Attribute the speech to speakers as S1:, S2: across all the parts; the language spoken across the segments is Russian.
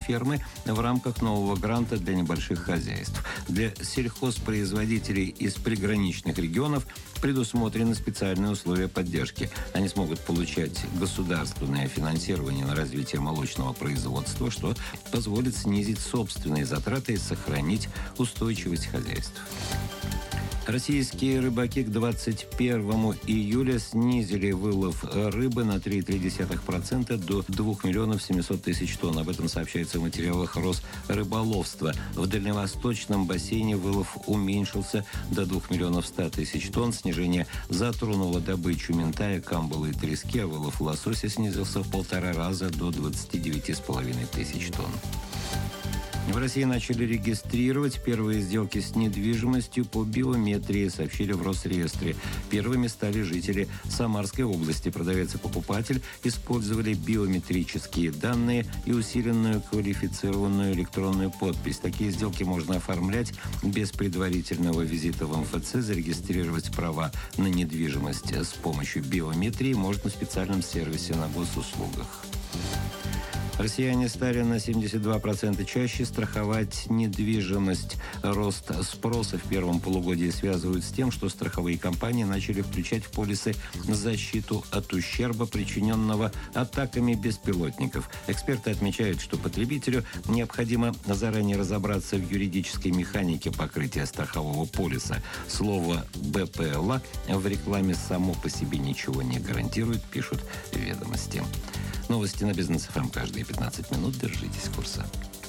S1: фермы в рамках нового гранта для небольших хозяйств. Для сельхозпроизводителей из приграничных регионов предусмотрены специальные условия поддержки. Они смогут получать государственное финансирование на развитие молочного производства, что позволит снизить собственные затраты и сохранить устойчивость хозяйств. Российские рыбаки к 21 июля снизили вылов рыбы на 3,3% до 2 миллионов 700 тысяч тонн. Об этом сообщается в материалах Росрыболовства. В дальневосточном бассейне вылов уменьшился до 2 миллионов 100 тысяч тонн. Снижение затронуло добычу минтая, камбала и трески, а вылов лосося снизился в 1,5 раза до 29,5 тысяч тонн. В России начали регистрировать первые сделки с недвижимостью по биометрии, сообщили в Росреестре. Первыми стали жители Самарской области. Продавец и покупатель использовали биометрические данные и усиленную квалифицированную электронную подпись. Такие сделки можно оформлять без предварительного визита в МФЦ. Зарегистрировать права на недвижимость с помощью биометрии можно в специальном сервисе на госуслугах. Россияне стали на 72% чаще страховать недвижимость. Рост спроса в первом полугодии связывают с тем, что страховые компании начали включать в полисы защиту от ущерба, причиненного атаками беспилотников. Эксперты отмечают, что потребителю необходимо заранее разобраться в юридической механике покрытия страхового полиса. Слово «БПЛА» в рекламе само по себе ничего не гарантирует, пишут «Ведомости». Новости на Бизнес ФМ каждые 15 минут. Держитесь курса.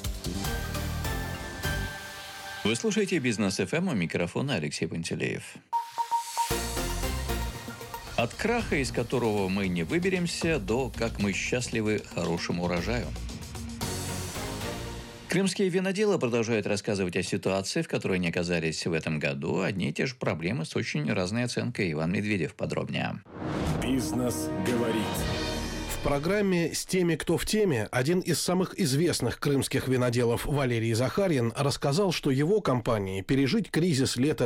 S2: Вы слушаете Бизнес ФМ, у микрофона Алексей Пантелеев. От краха, из которого мы не выберемся, до как мы счастливы хорошему урожаю. Крымские виноделы продолжают рассказывать о ситуации, в которой они оказались в этом году. Одни и те же проблемы с очень разной оценкой. Иван Медведев подробнее.
S3: Бизнес говорит. В программе «С теми, кто в теме» один из самых известных крымских виноделов Валерий Захарьин рассказал, что его компании пережить кризис лета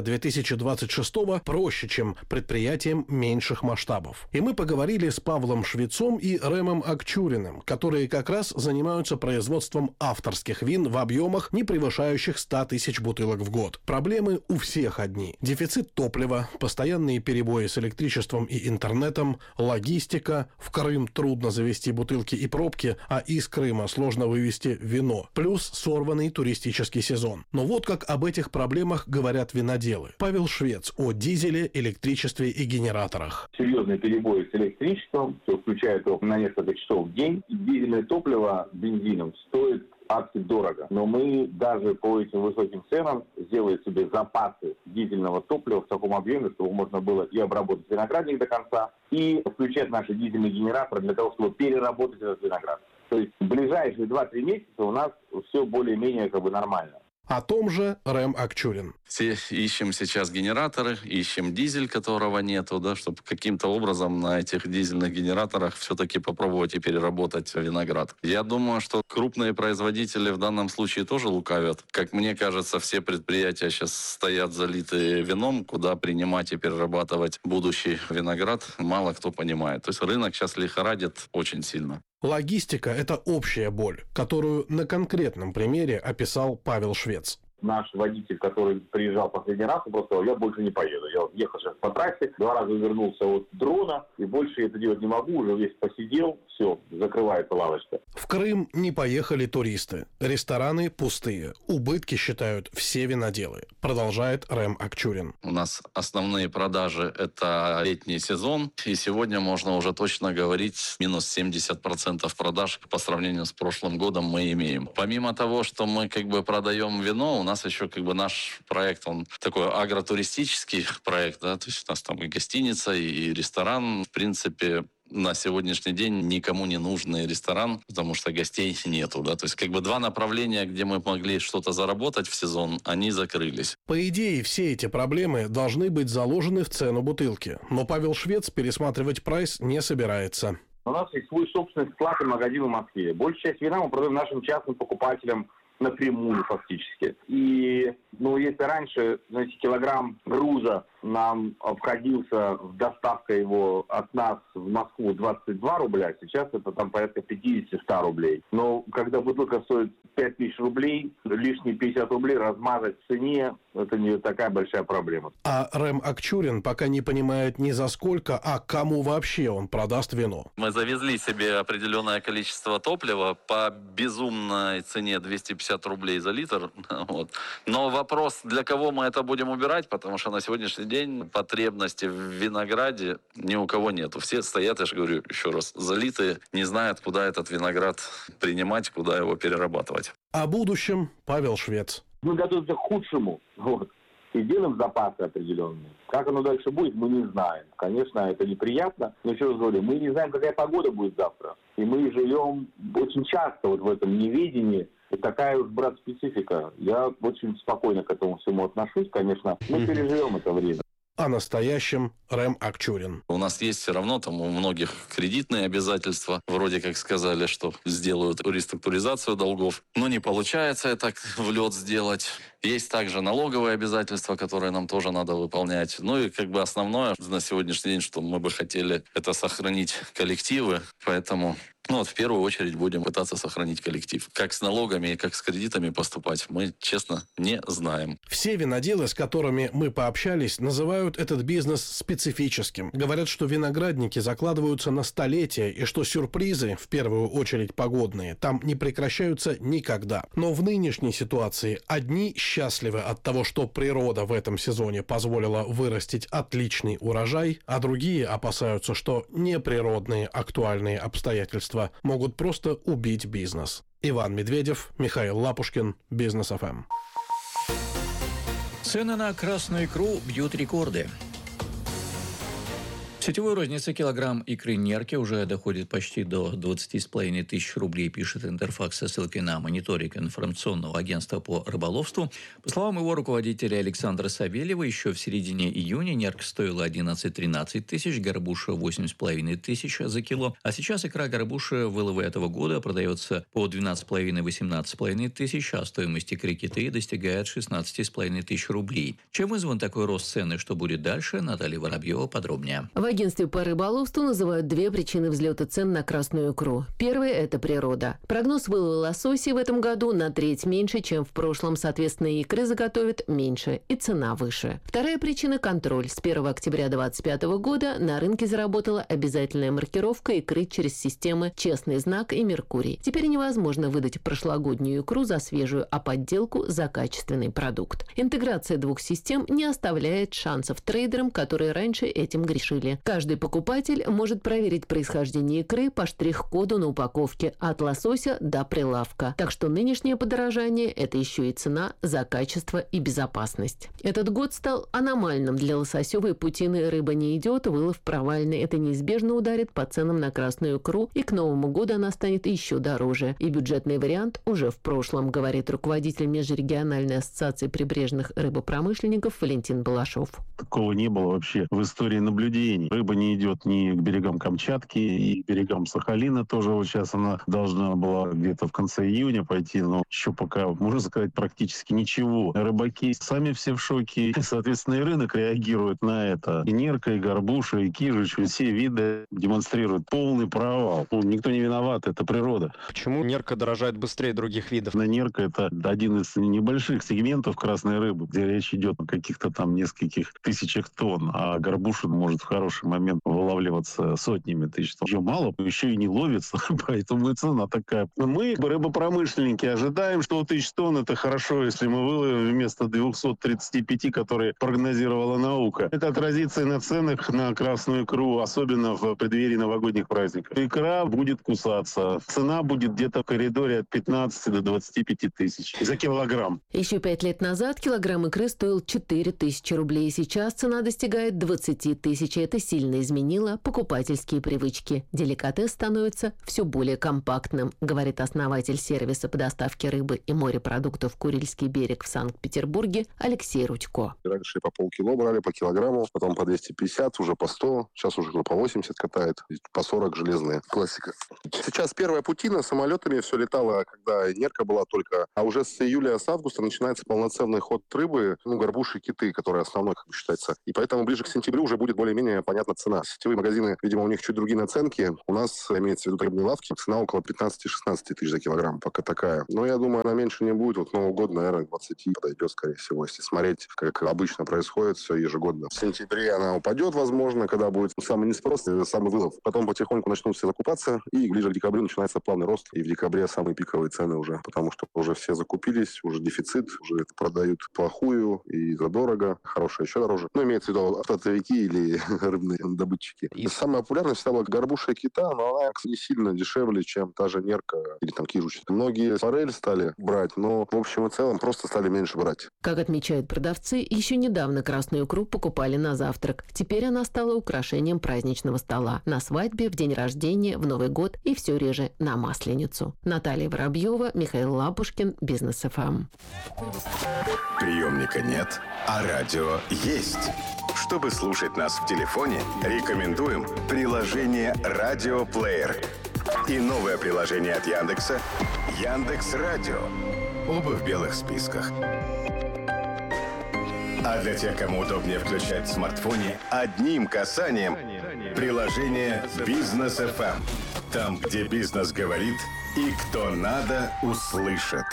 S3: 2026-го проще, чем предприятиям меньших масштабов. И мы поговорили с Павлом Швецом и Рэмом Акчуриным, которые как раз занимаются производством авторских вин в объемах, не превышающих 100 тысяч бутылок в год. Проблемы у всех одни: дефицит топлива, постоянные перебои с электричеством и интернетом, логистика, в Крым трудно завести бутылки и пробки, а из Крыма сложно вывести вино, плюс сорванный туристический сезон. Но вот как об этих проблемах говорят виноделы. Павел Швец о дизеле, электричестве и генераторах.
S4: Серьезные перебои с электричеством, все включает его на несколько часов в день. Дизельное топливо бензином стоит адски дорого. Но мы даже по этим высоким ценам сделали себе запасы дизельного топлива в таком объеме, чтобы можно было и обработать виноградник до конца, и включать наши дизельные генераторы для того, чтобы переработать этот виноград. То есть в ближайшие 2-3 месяца у нас все более-менее нормально.
S3: О том же Рэм Акчурин.
S5: Все ищем сейчас генераторы, ищем дизель, которого нету, да, чтобы каким-то образом на этих дизельных генераторах все-таки попробовать и переработать виноград. Я думаю, что крупные производители в данном случае тоже лукавят. Как мне кажется, все предприятия сейчас стоят залитые вином, куда принимать и перерабатывать будущий виноград, мало кто понимает. То есть рынок сейчас лихорадит очень сильно.
S3: Логистика – это общая боль, которую на конкретном примере описал Павел Швец.
S4: Наш водитель, который приезжал последний раз, он просто сказал: я больше не поеду. Я ехал сейчас по трассе, 2 раза вернулся от дрона, и больше я это делать не могу, уже весь посидел, все, закрывается лавочка.
S3: В Крым не поехали туристы. Рестораны пустые. Убытки считают все виноделы. Продолжает Рэм Акчурин.
S5: У нас основные продажи – это летний сезон. И сегодня можно уже точно говорить, минус 70% продаж по сравнению с прошлым годом мы имеем. Помимо того, что мы продаем вино, у нас еще наш проект, он такой агротуристический проект, да, то есть у нас там и гостиница, и ресторан. В принципе, на сегодняшний день никому не нужный ресторан, потому что гостей нету, да, то есть 2 направления, где мы могли что-то заработать в сезон, они закрылись.
S3: По идее, все эти проблемы должны быть заложены в цену бутылки, но Павел Швец пересматривать прайс не собирается.
S4: У нас есть свой собственный склад и магазин в Москве. Большая часть вина мы продаем нашим частным покупателям напрямую фактически. И, если раньше, килограмм груза нам обходился в доставка его от нас в Москву 22 рубля, сейчас это порядка 50-100 рублей. Но когда бутылка стоит 5000 рублей, лишние 50 рублей размазать в цене, это не такая большая проблема.
S3: А Рэм Акчурин пока не понимает ни за сколько, а кому вообще он продаст вино.
S5: Мы завезли себе определенное количество топлива по безумной цене 250 рублей за литр. Вот. Но вопрос, для кого мы это будем убирать, потому что на сегодняшний день потребности в винограде ни у кого нету. Все стоят, я же говорю еще раз, залитые, не знают, куда этот виноград принимать, куда его перерабатывать.
S3: О будущем Павел Швец.
S4: Мы готовимся к худшему. Вот. И делаем запасы определенные. Как оно дальше будет, мы не знаем. Конечно, это неприятно, но еще раз говорю, мы не знаем, какая погода будет завтра. И мы живем очень часто вот в этом неведении. И такая уж, брат, специфика. Я очень спокойно к этому всему отношусь, конечно. Мы переживем это время.
S3: О настоящем Рэм Акчурин.
S5: У нас есть все равно там у многих кредитные обязательства. Вроде как сказали, что сделают реструктуризацию долгов. Но не получается это в лед сделать. Есть также налоговые обязательства, которые нам тоже надо выполнять. Ну и как бы основное на сегодняшний день, что мы бы хотели, это сохранить коллективы. Поэтому в первую очередь будем пытаться сохранить коллектив. Как с налогами и как с кредитами поступать, мы, честно, не знаем.
S3: Все виноделы, с которыми мы пообщались, называют этот бизнес специфическим. Говорят, что виноградники закладываются на столетия и что сюрпризы, в первую очередь погодные, там не прекращаются никогда. Но в нынешней ситуации одни счастливы от того, что природа в этом сезоне позволила вырастить отличный урожай, а другие опасаются, что неприродные актуальные обстоятельства могут просто убить бизнес. Иван Медведев, Михаил Лапушкин, Бизнес ФМ.
S2: Цены на красную икру бьют рекорды. В сетевой рознице килограмм икры нерки уже доходит почти до 20,5 тысяч рублей, пишет Интерфакс со ссылкой на мониторинг информационного агентства по рыболовству. По словам его руководителя Александра Савельева, еще в середине июня нерка стоила 11-13 тысяч, горбуша 8,5 тысяч за кило. А сейчас икра горбуша вылова этого года продается по 12,5-18,5 тысяч, а стоимость икры киты достигает 16,5 тысяч рублей. Чем вызван такой рост цены, что будет дальше, Наталья Воробьева подробнее.
S6: В агентстве по рыболовству называют две причины взлета цен на красную икру. Первая – это природа. Прогноз вылова лосося в этом году на треть меньше, чем в прошлом. Соответственно, икры заготовят меньше и цена выше. Вторая причина – контроль. С 1 октября 2025 года на рынке заработала обязательная маркировка икры через системы «Честный знак» и «Меркурий». Теперь невозможно выдать прошлогоднюю икру за свежую, а подделку за качественный продукт. Интеграция двух систем не оставляет шансов трейдерам, которые раньше этим грешили. Каждый покупатель может проверить происхождение икры по штрих-коду на упаковке от лосося до прилавка. Так что нынешнее подорожание – это еще и цена за качество и безопасность. Этот год стал аномальным для лососевой путины. Рыба не идет, вылов провальный. Это неизбежно ударит по ценам на красную икру, и к Новому году она станет еще дороже. И бюджетный вариант уже в прошлом, говорит руководитель Межрегиональной ассоциации прибрежных рыбопромышленников Валентин Балашов.
S7: Такого не было вообще в истории наблюдений. Рыба не идет ни к берегам Камчатки, и к берегам Сахалина тоже. Вот сейчас она должна была где-то в конце июня пойти, но еще пока, можно сказать, практически ничего. Рыбаки сами все в шоке, и, соответственно, и рынок реагирует на это. И нерка, и горбуша, и кижич, все виды демонстрируют полный провал. Никто не виноват, это природа.
S8: Почему нерка дорожает быстрее других видов?
S7: Нерка — это один из небольших сегментов красной рыбы, где речь идет о каких-то там нескольких тысячах тонн, а горбуша может в хороший момент вылавливаться сотнями тысяч тонн. Ее мало, еще и не ловится, поэтому и цена такая. Мы, рыбопромышленники, ожидаем, что 1000 тонн — это хорошо, если мы выловим вместо 235, которые прогнозировала наука. Это отразится и на ценах на красную икру, особенно в преддверии новогодних праздников. Икра будет кусаться. Цена будет где-то в коридоре от 15 до 25 тысяч за килограмм.
S6: Еще 5 лет назад килограмм икры стоил 4 тысячи рублей. Сейчас цена достигает 20 тысяч. Это сильно изменило покупательские привычки. Деликатес становится все более компактным, говорит основатель сервиса по доставке рыбы и морепродуктов «Курильский берег» в Санкт-Петербурге Алексей Рудько.
S9: Раньше по полкило брали, по килограмму, потом по 250, уже по 100. Сейчас уже по 80 катает, по 40 железные. Классика. Сейчас первая путина самолетами все летало, когда нерка была только. А уже с июля, с августа начинается полноценный ход рыбы, горбуши, киты, которые основной, как бы считается. И поэтому ближе к сентябрю уже будет более-менее понятно, понятна цена. Сетевые магазины, видимо, у них чуть другие наценки. У нас, имеется в виду рыбные лавки, цена около 15-16 тысяч за килограмм. Пока такая. Но я думаю, она меньше не будет. Вот Новый год, наверное, 20 подойдет, скорее всего. Если смотреть, как обычно происходит все ежегодно. В сентябре она упадет, возможно, когда будет самый неспрос, самый вылов. Потом потихоньку начнут все закупаться. И ближе к декабрю начинается плавный рост. И в декабре самые пиковые цены уже. Потому что уже все закупились, уже дефицит, уже продают плохую и задорого. Хорошее еще дороже. Но имеется в виду оптовики или рыбные добытчики. И самая популярная стала горбуша и кита, но она не сильно дешевле, чем та же нерка или там кижуч. Многие форель стали брать, но в общем и целом просто стали меньше брать.
S6: Как отмечают продавцы, еще недавно красную икру покупали на завтрак. Теперь она стала украшением праздничного стола. На свадьбе, в день рождения, в Новый год и все реже на Масленицу. Наталья Воробьева, Михаил Лапушкин, Бизнес ФМ.
S10: Приемника нет, а радио есть. Чтобы слушать нас в телефоне, рекомендуем приложение «Радиоплеер» и новое приложение от Яндекса «Яндекс.Радио». Оба в белых списках. А для тех, кому удобнее включать в смартфоне, одним касанием приложение «Бизнес ФМ». Там, где бизнес говорит и кто надо, услышит.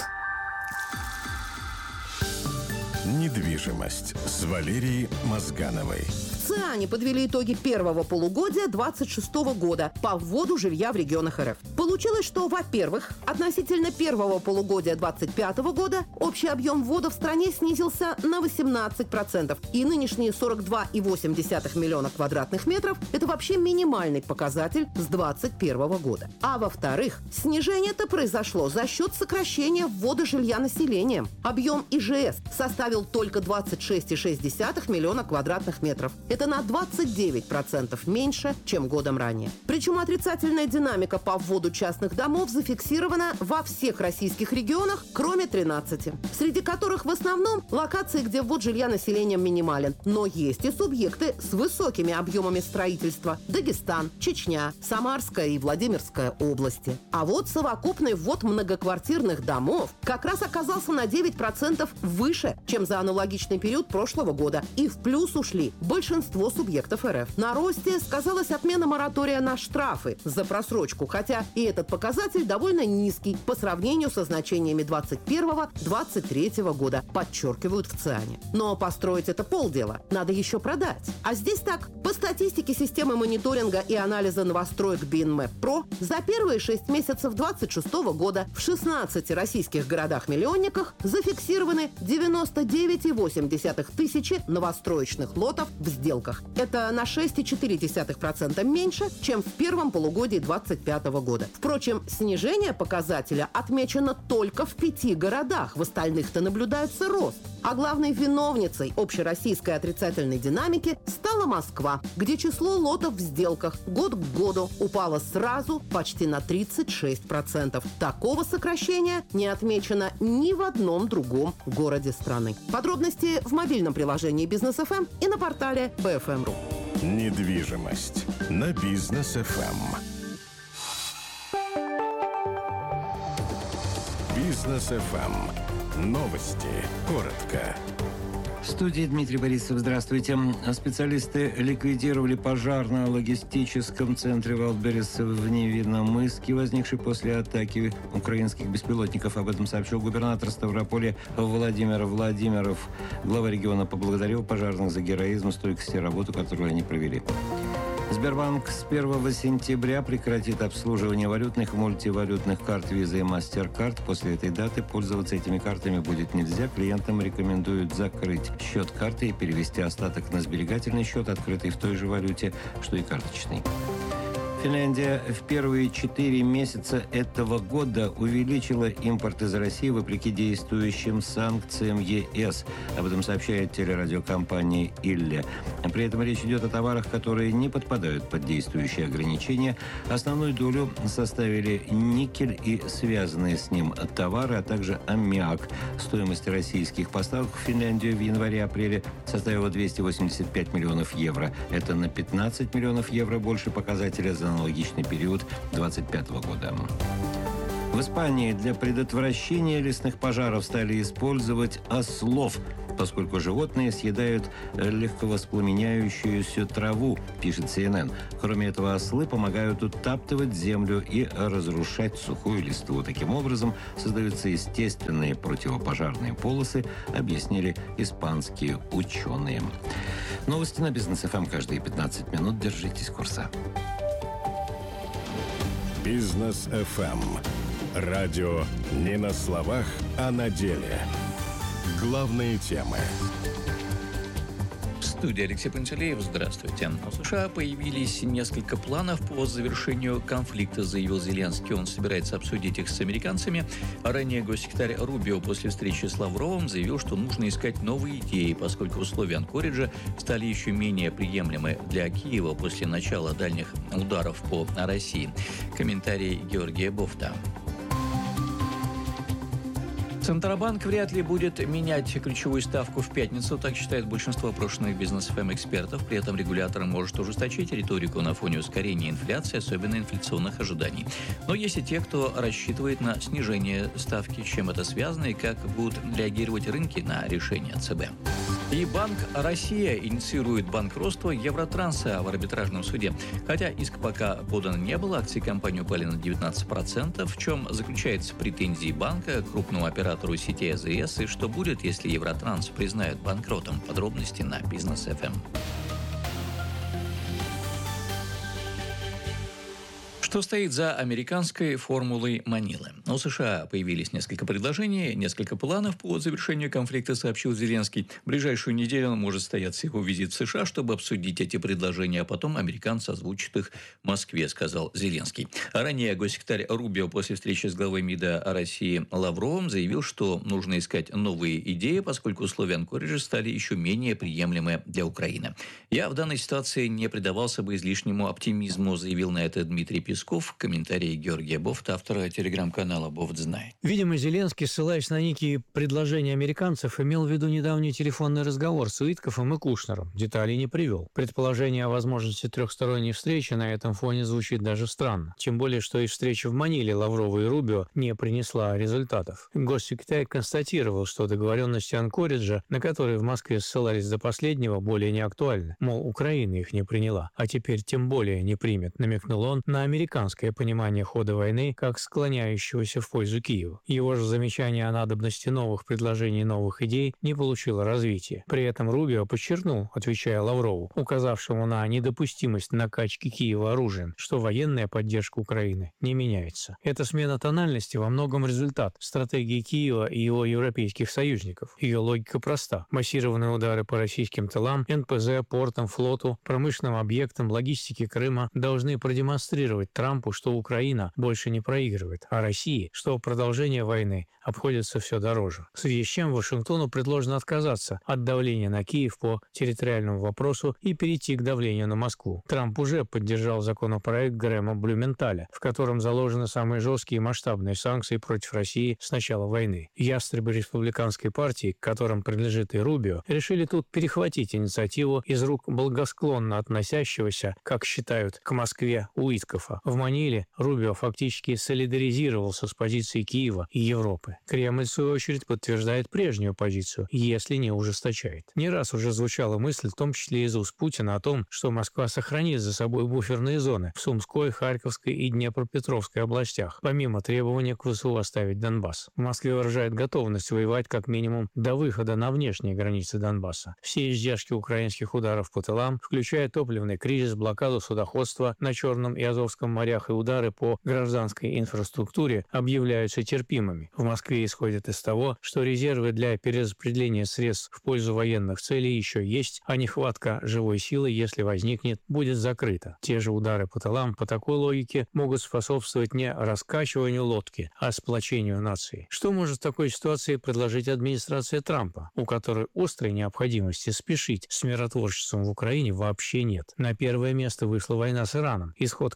S10: Недвижимость с Валерией Мозгановой.
S11: В ЦИАНе подвели итоги первого полугодия 2026 года по вводу жилья в регионах РФ. Получилось, что, во-первых, относительно первого полугодия 2025 года общий объем ввода в стране снизился на 18%. И нынешние 42,8 миллиона квадратных метров – это вообще минимальный показатель с 2021 года. А во-вторых, снижение-то произошло за счет сокращения ввода жилья населением. Объем ИЖС составил только 26,6 миллиона квадратных метров. Это на 29% меньше, чем годом ранее. Причем отрицательная динамика по вводу частных домов зафиксирована во всех российских регионах, кроме 13, среди которых в основном локации, где ввод жилья населением минимален. Но есть и субъекты с высокими объемами строительства – Дагестан, Чечня, Самарская и Владимирская области. А вот совокупный ввод многоквартирных домов как раз оказался на 9% выше, чем за аналогичный период прошлого года. И в плюс ушли большинство субъектов РФ. На росте сказалась отмена моратория на штрафы за просрочку, хотя и этот показатель довольно низкий по сравнению со значениями 2021-2023 года, подчеркивают в ЦИАНе. Но построить это полдела. Надо еще продать. А здесь так. По статистике системы мониторинга и анализа новостроек BinMap-Pro, за первые 6 месяцев 2026 года в 16 российских городах-миллионниках зафиксированы 99,8 тысячи новостроечных лотов в сделках. Это на 6,4% меньше, чем в первом полугодии 2025 года. Впрочем, снижение показателя отмечено только в 5 городах. В остальных-то наблюдается рост. А главной виновницей общероссийской отрицательной динамики стала Москва, где число лотов в сделках год к году упало сразу почти на 36%. Такого сокращения не отмечено ни в одном другом городе страны. Подробности в мобильном приложении Бизнес ФМ и на портале BFM.ru.
S10: Недвижимость на Бизнес ФМ. Бизнес ФМ. Новости. Коротко.
S1: В студии Дмитрий Борисов. Здравствуйте. Специалисты ликвидировали пожар на логистическом центре Валдберрис в Невинномысске, возникший после атаки украинских беспилотников. Об этом сообщил губернатор Ставрополя Владимир Владимиров. Глава региона поблагодарил пожарных за героизм и стойкость и работу, которую они провели. Сбербанк с 1 сентября прекратит обслуживание валютных и мультивалютных карт Visa и MasterCard. После этой даты пользоваться этими картами будет нельзя. Клиентам рекомендуют закрыть счет карты и перевести остаток на сберегательный счет, открытый в той же валюте, что и карточный. Финляндия в первые 4 месяца этого года увеличила импорт из России вопреки действующим санкциям ЕС. Об этом сообщает телерадиокомпания «Илле». При этом речь идет о товарах, которые не подпадают под действующие ограничения. Основную долю составили никель и связанные с ним товары, а также аммиак. Стоимость российских поставок в Финляндию в январе-апреле составила 285 миллионов евро. Это на 15 миллионов евро больше показателя за аналогичный период 2025 года. В Испании для предотвращения лесных пожаров стали использовать ослов, поскольку животные съедают легковоспламеняющуюся траву, пишет CNN. Кроме этого, ослы помогают утаптывать землю и разрушать сухую листву. Таким образом, создаются естественные противопожарные полосы, объяснили испанские ученые. Новости на Бизнес ФМ каждые 15 минут. Держитесь курса.
S10: Бизнес ФМ. Радио не на словах, а на деле. Главные темы.
S2: В студии Алексей Пантелеев. Здравствуйте. У США появились несколько планов по завершению конфликта, заявил Зеленский. Он собирается обсудить их с американцами. А ранее госсекретарь Рубио после встречи с Лавровым заявил, что нужно искать новые идеи, поскольку условия Анкориджа стали еще менее приемлемы для Киева после начала дальних ударов по России. Комментарий Георгия Бофта. Центробанк вряд ли будет менять ключевую ставку в пятницу, так считает большинство опрошенных бизнес-ФМ-экспертов. При этом регулятор может ужесточить риторику на фоне ускорения инфляции, особенно инфляционных ожиданий. Но есть и те, кто рассчитывает на снижение ставки. С чем это связано и как будут реагировать рынки на решение ЦБ. И Банк Россия инициирует банкротство Евротранса в арбитражном суде. Хотя иск пока подан не был, акции компании упали на 19%. В чем заключаются претензии банка к крупному оператору сети АЗС и что будет, если Евротранс признают банкротом? Подробности на Бизнес ФМ. Что стоит за американской формулой Манилы? У США появились несколько предложений, несколько планов по завершению конфликта, сообщил Зеленский. В ближайшую неделю может состояться его визит в США, чтобы обсудить эти предложения, а потом американцы озвучат их в Москве, сказал Зеленский. А ранее госсекретарь Рубио после встречи с главой МИДа России Лавровым заявил, что нужно искать новые идеи, поскольку условия Анкориджа стали еще менее приемлемы для Украины. «Я в данной ситуации не предавался бы излишнему оптимизму», заявил на это Дмитрий Песков. Комментарий Георгия Бофта, автора телеграм-канала «Бофт знает».
S12: Видимо, Зеленский, ссылаясь на некие предложения американцев, имел в виду недавний телефонный разговор с Уиткофом и Кушнером. Деталей не привел. Предположение о возможности трехсторонней встречи на этом фоне звучит даже странно. Тем более, что и встреча в Маниле Лаврова и Рубио не принесла результатов. Госсекретарь констатировал, что договоренности Анкориджа, на которые в Москве ссылались до последнего, более не актуальны. Мол, Украина их не приняла, а теперь тем более не примет, намекнул он на американское понимание хода войны как склоняющегося в пользу Киева. Его же замечание о надобности новых предложений, новых идей не получило развития. При этом Рубио подчеркнул, отвечая Лаврову, указавшему на недопустимость накачки Киева оружием, что военная поддержка Украины не меняется. Эта смена тональности во многом результат стратегии Киева и его европейских союзников. Ее логика проста. Массированные удары по российским тылам, НПЗ, портам, флоту, промышленным объектам, логистике Крыма должны продемонстрировать Трампу, что Украина больше не проигрывает, а России, что продолжение войны обходится все дороже. В связи с чем Вашингтону предложено отказаться от давления на Киев по территориальному вопросу и перейти к давлению на Москву. Трамп уже поддержал законопроект Грэма Блюменталя, в котором заложены самые жесткие и масштабные санкции против России с начала войны. Ястребы республиканской партии, к которым принадлежит и Рубио, решили тут перехватить инициативу из рук благосклонно относящегося, как считают, к Москве Уиткофа. В Маниле Рубио фактически солидаризировался с позицией Киева и Европы. Кремль, в свою очередь, подтверждает прежнюю позицию, если не ужесточает. Не раз уже звучала мысль, в том числе из уст Путина, о том, что Москва сохранит за собой буферные зоны в Сумской, Харьковской и Днепропетровской областях, помимо требования к ВСУ оставить Донбасс. В Москве выражает готовность воевать как минимум до выхода на внешние границы Донбасса. Все издержки украинских ударов по тылам, включая топливный кризис, блокаду судоходства на Черном и Азовском морях и удары по гражданской инфраструктуре, объявляются терпимыми. В Москве исходят из того, что резервы для перераспределения средств в пользу военных целей еще есть, а нехватка живой силы, если возникнет, будет закрыта. Те же удары по тылам по такой логике могут способствовать не раскачиванию лодки, а сплочению нации. Что может в такой ситуации предложить администрация Трампа, у которой острой необходимости спешить с миротворчеством в Украине вообще нет? На первое место вышла война с Ираном, исход которой во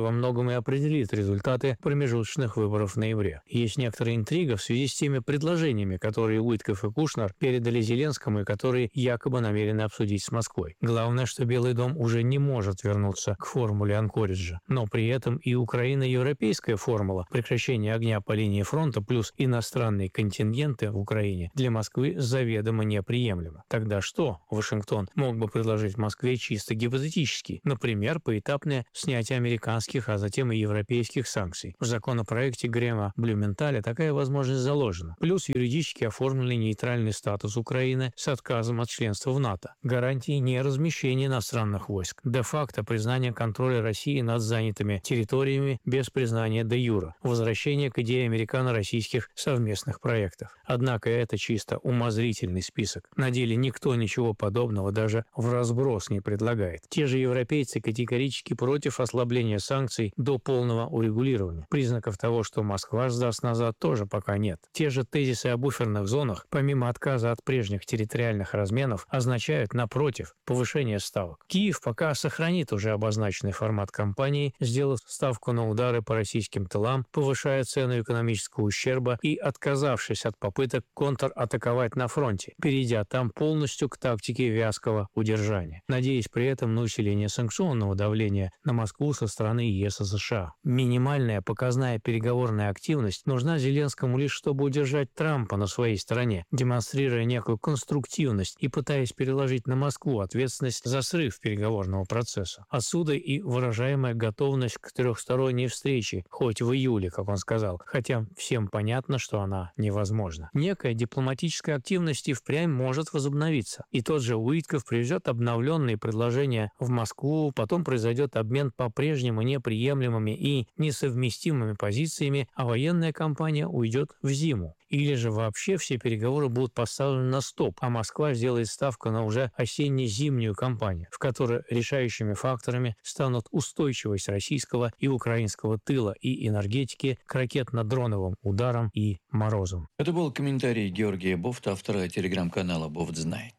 S12: во многом и определит результаты промежуточных выборов в ноябре. Есть некоторая интрига в связи с теми предложениями, которые Уитков и Кушнер передали Зеленскому и которые якобы намерены обсудить с Москвой. Главное, что Белый дом уже не может вернуться к формуле Анкориджа. Но при этом и украино-европейская формула прекращения огня по линии фронта плюс иностранные контингенты в Украине для Москвы заведомо неприемлемо. Тогда что Вашингтон мог бы предложить Москве чисто гипотетически? Например, поэтапное снятие американских, а затем и европейских санкций. В законопроекте Грэма Блюменталя такая возможность заложена. Плюс юридически оформленный нейтральный статус Украины с отказом от членства в НАТО. Гарантии неразмещения иностранных войск. Де-факто признание контроля России над занятыми территориями без признания де-юре. Возвращение к идее американо-российских совместных проектов. Однако это чисто умозрительный список. На деле никто ничего подобного даже в разброс не предлагает. Те же европейцы категорически против ослабления санкций до полного урегулирования. Признаков того, что Москва сдаст назад, тоже пока нет. Те же тезисы о буферных зонах, помимо отказа от прежних территориальных разменов, означают, напротив, повышение ставок. Киев пока сохранит уже обозначенный формат кампании, сделав ставку на удары по российским тылам, повышая цену экономического ущерба и отказавшись от попыток контратаковать на фронте, перейдя там полностью к тактике вязкого удержания, надеясь при этом на усиление санкционного давления на Москву со стороны ЕС и США. Минимальная показная переговорная активность нужна Зеленскому лишь чтобы удержать Трампа на своей стороне, демонстрируя некую конструктивность и пытаясь переложить на Москву ответственность за срыв переговорного процесса. Отсюда и выражаемая готовность к трехсторонней встрече, хоть в июле, как он сказал, хотя всем понятно, что она невозможна. Некая дипломатическая активность и впрямь может возобновиться. И тот же Уитков привезет обновленные предложения в Москву, потом произойдет обмен по-прежнему неприемлемыми и несовместимыми позициями, а военная кампания уйдет в зиму. Или же вообще все переговоры будут поставлены на стоп, а Москва сделает ставку на уже осенне-зимнюю кампанию, в которой решающими факторами станут устойчивость российского и украинского тыла и энергетики к ракетно-дроновым ударам и морозам.
S2: Это был комментарий Георгия Бофта, автора телеграм-канала «Бофт знает».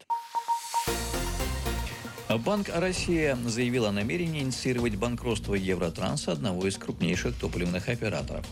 S2: Банк «Россия» заявил о намерении инициировать банкротство Евротранса, одного из крупнейших топливных операторов.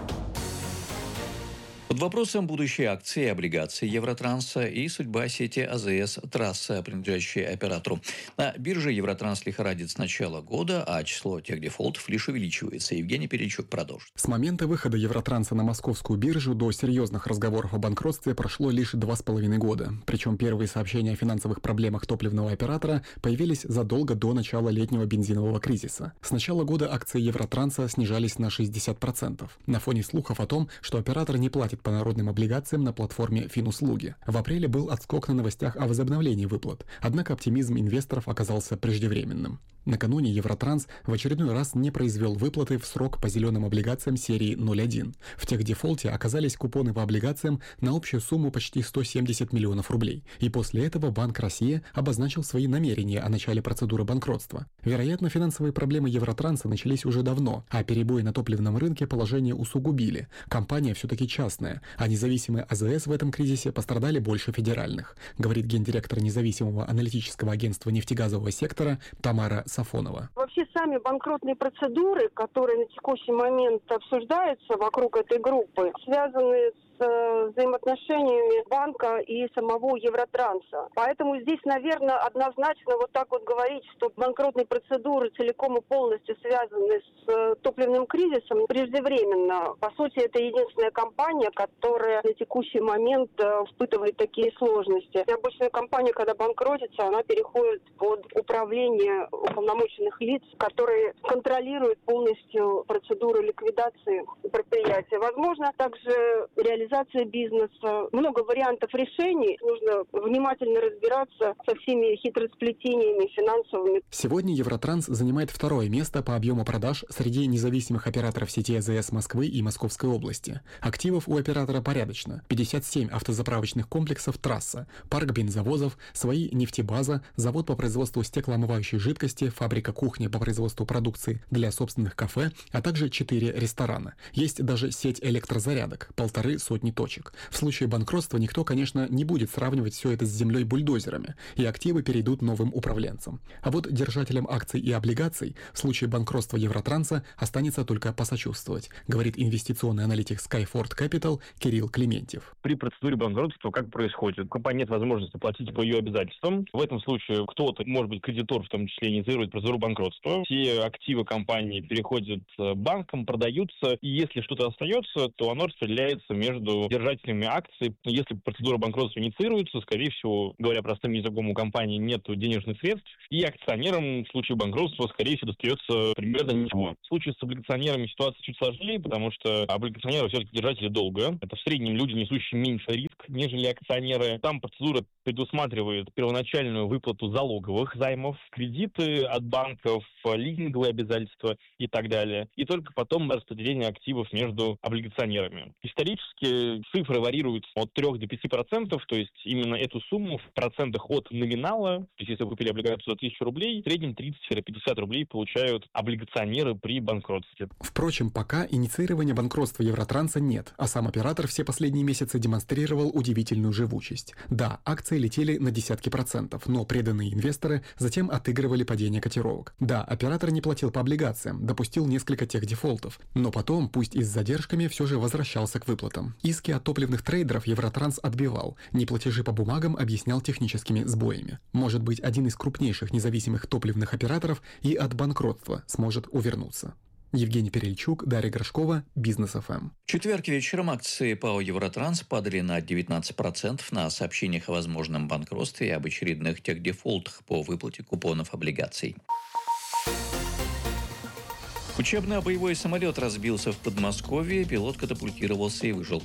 S2: Под вопросом будущие акции и облигации Евротранса и судьба сети АЗС «Трасса», принадлежащей оператору. На бирже Евротранс лихорадит с начала года, а число техдефолтов лишь увеличивается. Евгений Перечук продолжит.
S13: С момента выхода Евротранса на московскую биржу до серьезных разговоров о банкротстве прошло лишь 2,5 года. Причем первые сообщения о финансовых проблемах топливного оператора появились задолго до начала летнего бензинового кризиса. С начала года акции Евротранса снижались на 60%. На фоне слухов о том, что оператор не платит по народным облигациям на платформе Финуслуги. В апреле был отскок на новостях о возобновлении выплат, однако оптимизм инвесторов оказался преждевременным. Накануне Евротранс в очередной раз не произвел выплаты в срок по зеленым облигациям серии 01. В техдефолте оказались купоны по облигациям на общую сумму почти 170 миллионов рублей. И после этого Банк России обозначил свои намерения о начале процедуры банкротства. Вероятно, финансовые проблемы Евротранса начались уже давно, а перебои на топливном рынке положение усугубили. Компания все-таки частная, а независимые АЗС в этом кризисе пострадали больше федеральных, говорит гендиректор независимого аналитического агентства нефтегазового сектора Тамара Сафонова.
S14: Вообще сами банкротные процедуры, которые на текущий момент обсуждаются вокруг этой группы, связаны с взаимоотношениями банка и самого Евротранса. Поэтому здесь, наверное, однозначно вот так вот говорить, что банкротные процедуры целиком и полностью связаны с топливным кризисом, преждевременно. По сути, это единственная компания, которая на текущий момент испытывает такие сложности. И обычная компания, когда банкротится, она переходит под управление уполномоченных лиц, которые контролируют полностью процедуру ликвидации предприятия. Возможно, также реализация бизнеса. Много вариантов решений. Нужно внимательно разбираться со всеми хитросплетениями финансовыми.
S13: Сегодня Евротранс занимает второе место по объему продаж среди независимых операторов сети АЗС Москвы и Московской области. Активов у оператора порядочно. 57 автозаправочных комплексов «Трасса», парк бензовозов, свои нефтебаза, завод по производству стеклоомывающей жидкости, фабрика кухни по производству продукции для собственных кафе, а также 4 ресторана. Есть даже сеть электрозарядок, 1,5 сотни точек. В случае банкротства никто, конечно, не будет сравнивать все это с землей-бульдозерами, и активы перейдут новым управленцам. А вот держателям акций и облигаций в случае банкротства Евротранса останется только посочувствовать, говорит инвестиционный аналитик Skyford Capital Кирилл Клементьев.
S8: При процедуре банкротства как происходит? У компании нет возможности платить по ее обязательствам. В этом случае кто-то, может быть, кредитор в том числе, инициирует процедуру банкротства. Все активы компании переходят банкам, продаются, и если что-то остается, то оно распределяется между держателями акций. Если процедура банкротства инициируется, скорее всего, говоря простым языком, у компании нет денежных средств, и акционерам в случае банкротства, скорее всего, достается примерно ничего. В случае с облигационерами ситуация чуть сложнее, потому что облигационеры все-таки держатели долга. Это в среднем люди, несущие меньше риск, нежели акционеры. Там процедура предусматривает первоначальную выплату залоговых займов, кредиты от банков, лизинговые обязательства и так далее. И только потом распределение активов между облигационерами. Исторически цифры варьируются от 3 до 5%, то есть именно эту сумму в процентах от номинала, то есть если вы купили облигацию за 1000 рублей, в среднем 30-50 рублей получают облигационеры при банкротстве.
S13: Впрочем, пока инициирования банкротства Евротранса нет, а сам оператор все последние месяцы демонстрировал удивительную живучесть. Да, акции летели на десятки процентов, но преданные инвесторы затем отыгрывали падение котировок. Да, оператор не платил по облигациям, допустил несколько техдефолтов, но потом, пусть и с задержками, все же возвращался к выплатам. Иски от топливных трейдеров Евротранс отбивал, неплатежи по бумагам объяснял техническими сбоями. Может быть, один из крупнейших независимых топливных операторов и от банкротства сможет увернуться. Евгений Перельчук, Дарья Горшкова, Бизнес ФМ.
S2: В четверг вечером акции ПАО «Евротранс» падали на 19% на сообщениях о возможном банкротстве и об очередных техдефолтах по выплате купонов облигаций. Учебно-боевой самолет разбился в Подмосковье, пилот катапультировался и выжил.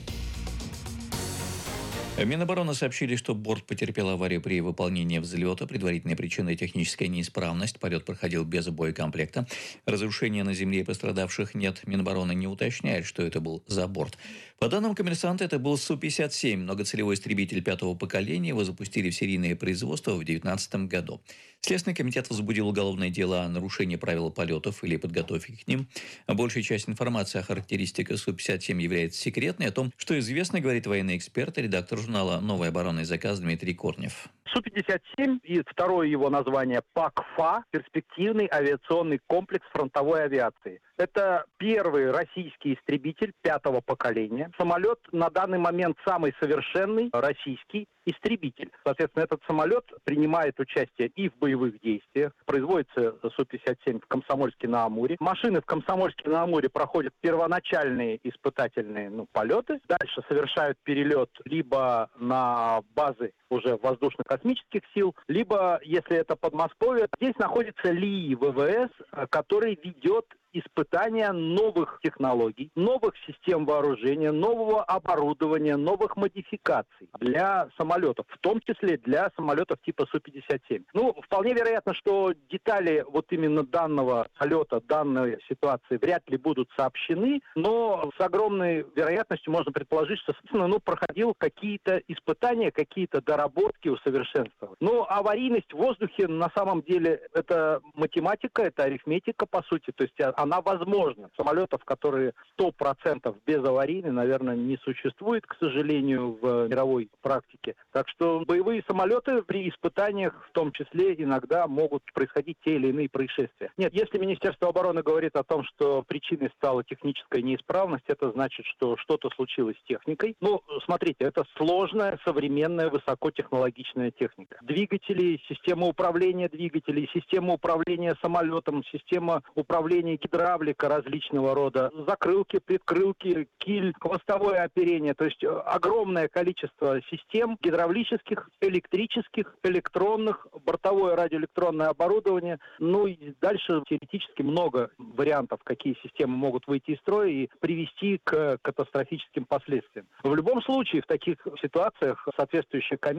S2: Минобороны сообщили, что борт потерпел аварию при выполнении взлета. Предварительной причиной техническая неисправность. Полет проходил без боекомплекта. Разрушения на земле и пострадавших нет. Минобороны не уточняет, что это был за борт. По данным «Коммерсанта», это был Су-57, многоцелевой истребитель 5-го поколения. Его запустили в серийное производство в 2019 году. Следственный комитет возбудил уголовное дело о нарушении правил полетов или подготовке к ним. Большая часть информации о характеристиках Су-57 является секретной. О том, что известно, говорит военный эксперт и редактор журнала «Новый оборонный заказ» Дмитрий Корнев.
S15: Су-57 и второе его название ПАК-ФА – перспективный авиационный комплекс фронтовой авиации. Это первый российский истребитель 5-го поколения. Самолет на данный момент самый совершенный российский истребитель. Соответственно, этот самолет принимает участие и в боевых действиях. Производится Су-57 в Комсомольске-на-Амуре. Машины в Комсомольске-на-Амуре проходят первоначальные испытательные полеты. Дальше совершают перелет либо на базы уже воздушно-космических сил, либо, если это Подмосковье, здесь находится ЛИИ ВВС, который ведет испытания новых технологий, новых систем вооружения, нового оборудования, новых модификаций для самолетов, в том числе для самолетов типа Су-57. Вполне вероятно, что детали вот именно данного полета, данной ситуации вряд ли будут сообщены, но с огромной вероятностью можно предположить, что, собственно, проходил какие-то испытания, какие-то доработки, усовершенствования. Аварийность в воздухе на самом деле это математика, это арифметика, по сути, то есть она возможна. Самолетов, которые 100% безаварийны, наверное, не существует, к сожалению, в мировой практике. Так что боевые самолеты при испытаниях, в том числе, иногда могут происходить те или иные происшествия. Нет, если Министерство обороны говорит о том, что причиной стала техническая неисправность, это значит, что что-то случилось с техникой. Смотрите, это сложная, современная, высокотехнологичная техника. Двигатели, система управления двигателей, система управления самолетом, система управления гидравлика различного рода, закрылки, предкрылки, киль, хвостовое оперение. То есть огромное количество систем гидравлических, электрических, электронных, бортовое радиоэлектронное оборудование. И дальше теоретически много вариантов, какие системы могут выйти из строя и привести к катастрофическим последствиям. В любом случае, в таких ситуациях соответствующая комиссия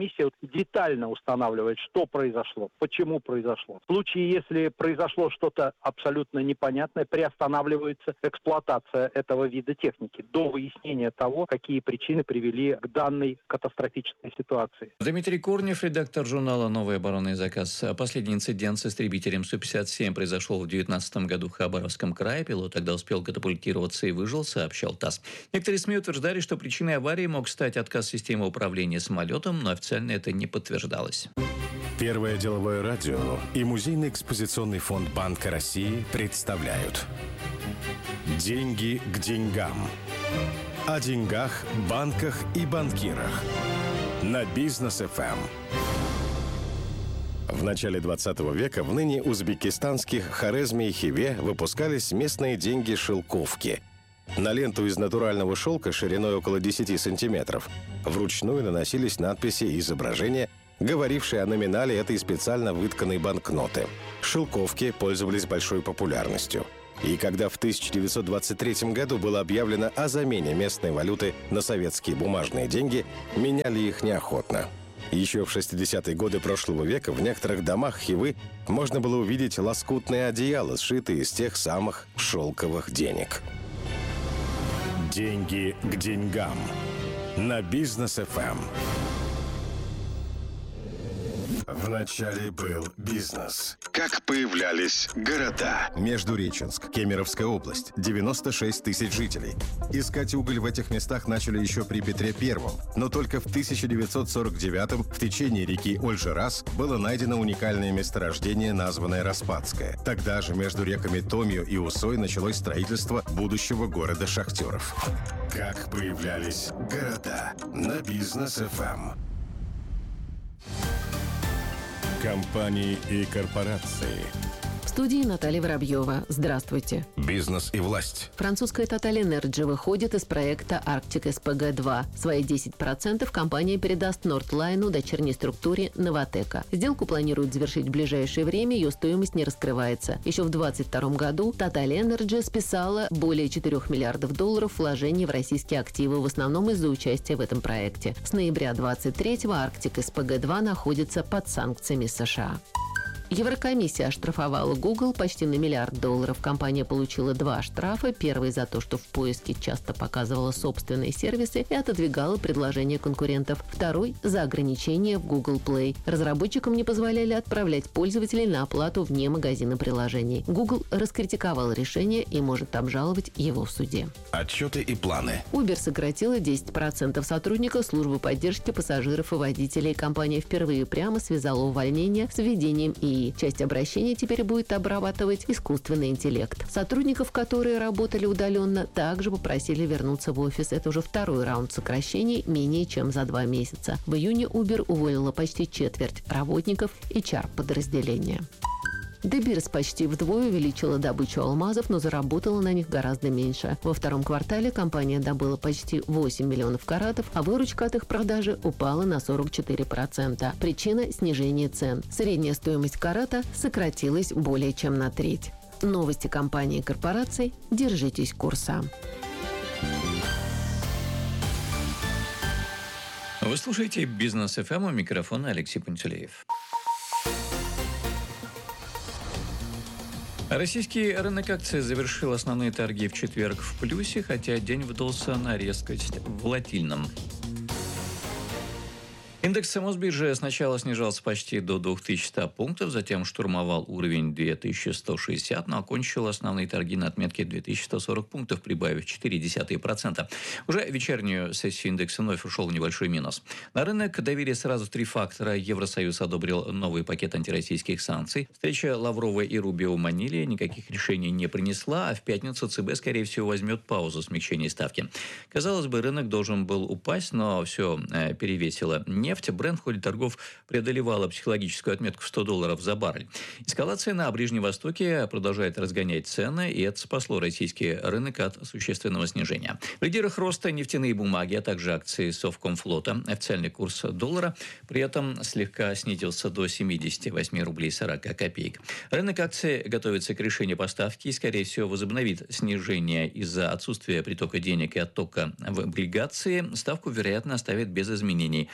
S15: комиссия детально устанавливает, что произошло, почему произошло. В случае, если произошло что-то абсолютно непонятное, приостанавливается эксплуатация этого вида техники до выяснения того, какие причины привели к данной катастрофической ситуации.
S2: Дмитрий Корнев, редактор журнала «Новый оборонный заказ». Последний инцидент с истребителем Су-57 произошел в 2019 году в Хабаровском крае. Пилот тогда успел катапультироваться и выжил, сообщал ТАСС. Некоторые СМИ утверждали, что причиной аварии мог стать отказ системы управления самолетом, но официально это не подтверждалось.
S10: Первое деловое радио и Музейный экспозиционный фонд Банка России представляют «Деньги к деньгам». О деньгах, банках и банкирах. На Бизнес ФМ. В начале 20 века в ныне узбекистанских Хорезме и Хиве выпускались местные деньги-шелковки. На ленту из натурального шелка шириной около 10 сантиметров вручную наносились надписи и изображения, говорившие о номинале этой специально вытканной банкноты. Шелковки пользовались большой популярностью. И когда в 1923 году было объявлено о замене местной валюты на советские бумажные деньги, меняли их неохотно. Еще в 60-е годы прошлого века в некоторых домах Хивы можно было увидеть лоскутные одеяла, сшитые из тех самых шелковых денег. Деньги к деньгам. На Бизнес ФМ. Вначале был бизнес. Как появлялись города? Междуреченск, Кемеровская область, 96 тысяч жителей. Искать уголь в этих местах начали еще при Петре Первом, но только в 1949-м в течение реки Ольжи-Рас было найдено уникальное месторождение, названное Распадское. Тогда же между реками Томью и Усой началось строительство будущего города шахтеров. Как появлялись города? На Бизнес ФМ. Компании и корпорации.
S6: В студии Наталья Воробьева. Здравствуйте.
S10: Бизнес и власть.
S6: Французская Total Energy выходит из проекта Arctic SPG-2. Свои 10% компания передаст Nordline, дочерней структуре Новатэка. Сделку планируют завершить в ближайшее время, ее стоимость не раскрывается. Еще в 2022 году Total Energy списала более $4 миллиардов вложений в российские активы, в основном из-за участия в этом проекте. С ноября 2023-го Arctic SPG-2 находится под санкциями США. Еврокомиссия оштрафовала Google почти на $1 миллиард. Компания получила 2 штрафа. Первый за то, что в поиске часто показывала собственные сервисы и отодвигала предложения конкурентов. Второй – за ограничения в Google Play. Разработчикам не позволяли отправлять пользователей на оплату вне магазина приложений. Google раскритиковал решение и может обжаловать его в суде.
S10: Отчеты и планы.
S6: Uber сократила 10% сотрудников службы поддержки пассажиров и водителей. Компания впервые прямо связала увольнение с введением ИИ. Часть обращений теперь будет обрабатывать искусственный интеллект. Сотрудников, которые работали удаленно, также попросили вернуться в офис. Это уже второй раунд сокращений менее чем за 2 месяца. В июне Uber уволила почти четверть работников HR-подразделения. De Beers почти вдвое увеличила добычу алмазов, но заработала на них гораздо меньше. Во втором квартале компания добыла почти 8 миллионов каратов, а выручка от их продажи упала на 44%. Причина – снижение цен. Средняя стоимость карата сократилась более чем на треть. Новости компании и корпораций. Держитесь курса.
S2: Вы слушаете «Бизнес ФМ», у микрофона Алексей Пантелеев. Российский рынок акций завершил основные торги в четверг в плюсе, хотя день выдался на резкость волатильным. Индекс Мосбиржи сначала снижался почти до 2100 пунктов, затем штурмовал уровень 2160, но окончил основные торги на отметке 2140 пунктов, прибавив 0,4%. Уже вечернюю сессию индекса вновь ушел в небольшой минус. На рынок давили сразу 3 фактора. Евросоюз одобрил новый пакет антироссийских санкций. Встреча Лаврова и Рубио в Маниле никаких решений не принесла, а в пятницу ЦБ, скорее всего, возьмет паузу смягчения ставки. Казалось бы, рынок должен был упасть, но все перевесило нефть. Брент в ходе торгов преодолевала психологическую отметку в $100 за баррель. Эскалация на Ближнем Востоке продолжает разгонять цены, и это спасло российский рынок от существенного снижения. В лидерах роста нефтяные бумаги, а также акции Совкомфлота. Официальный курс доллара при этом слегка снизился до 78 рублей 40 копеек. Рынок акций готовится к решению по ставке и, скорее всего, возобновит снижение из-за отсутствия притока денег и оттока в облигации. Ставку, вероятно, оставит без изменений. А вот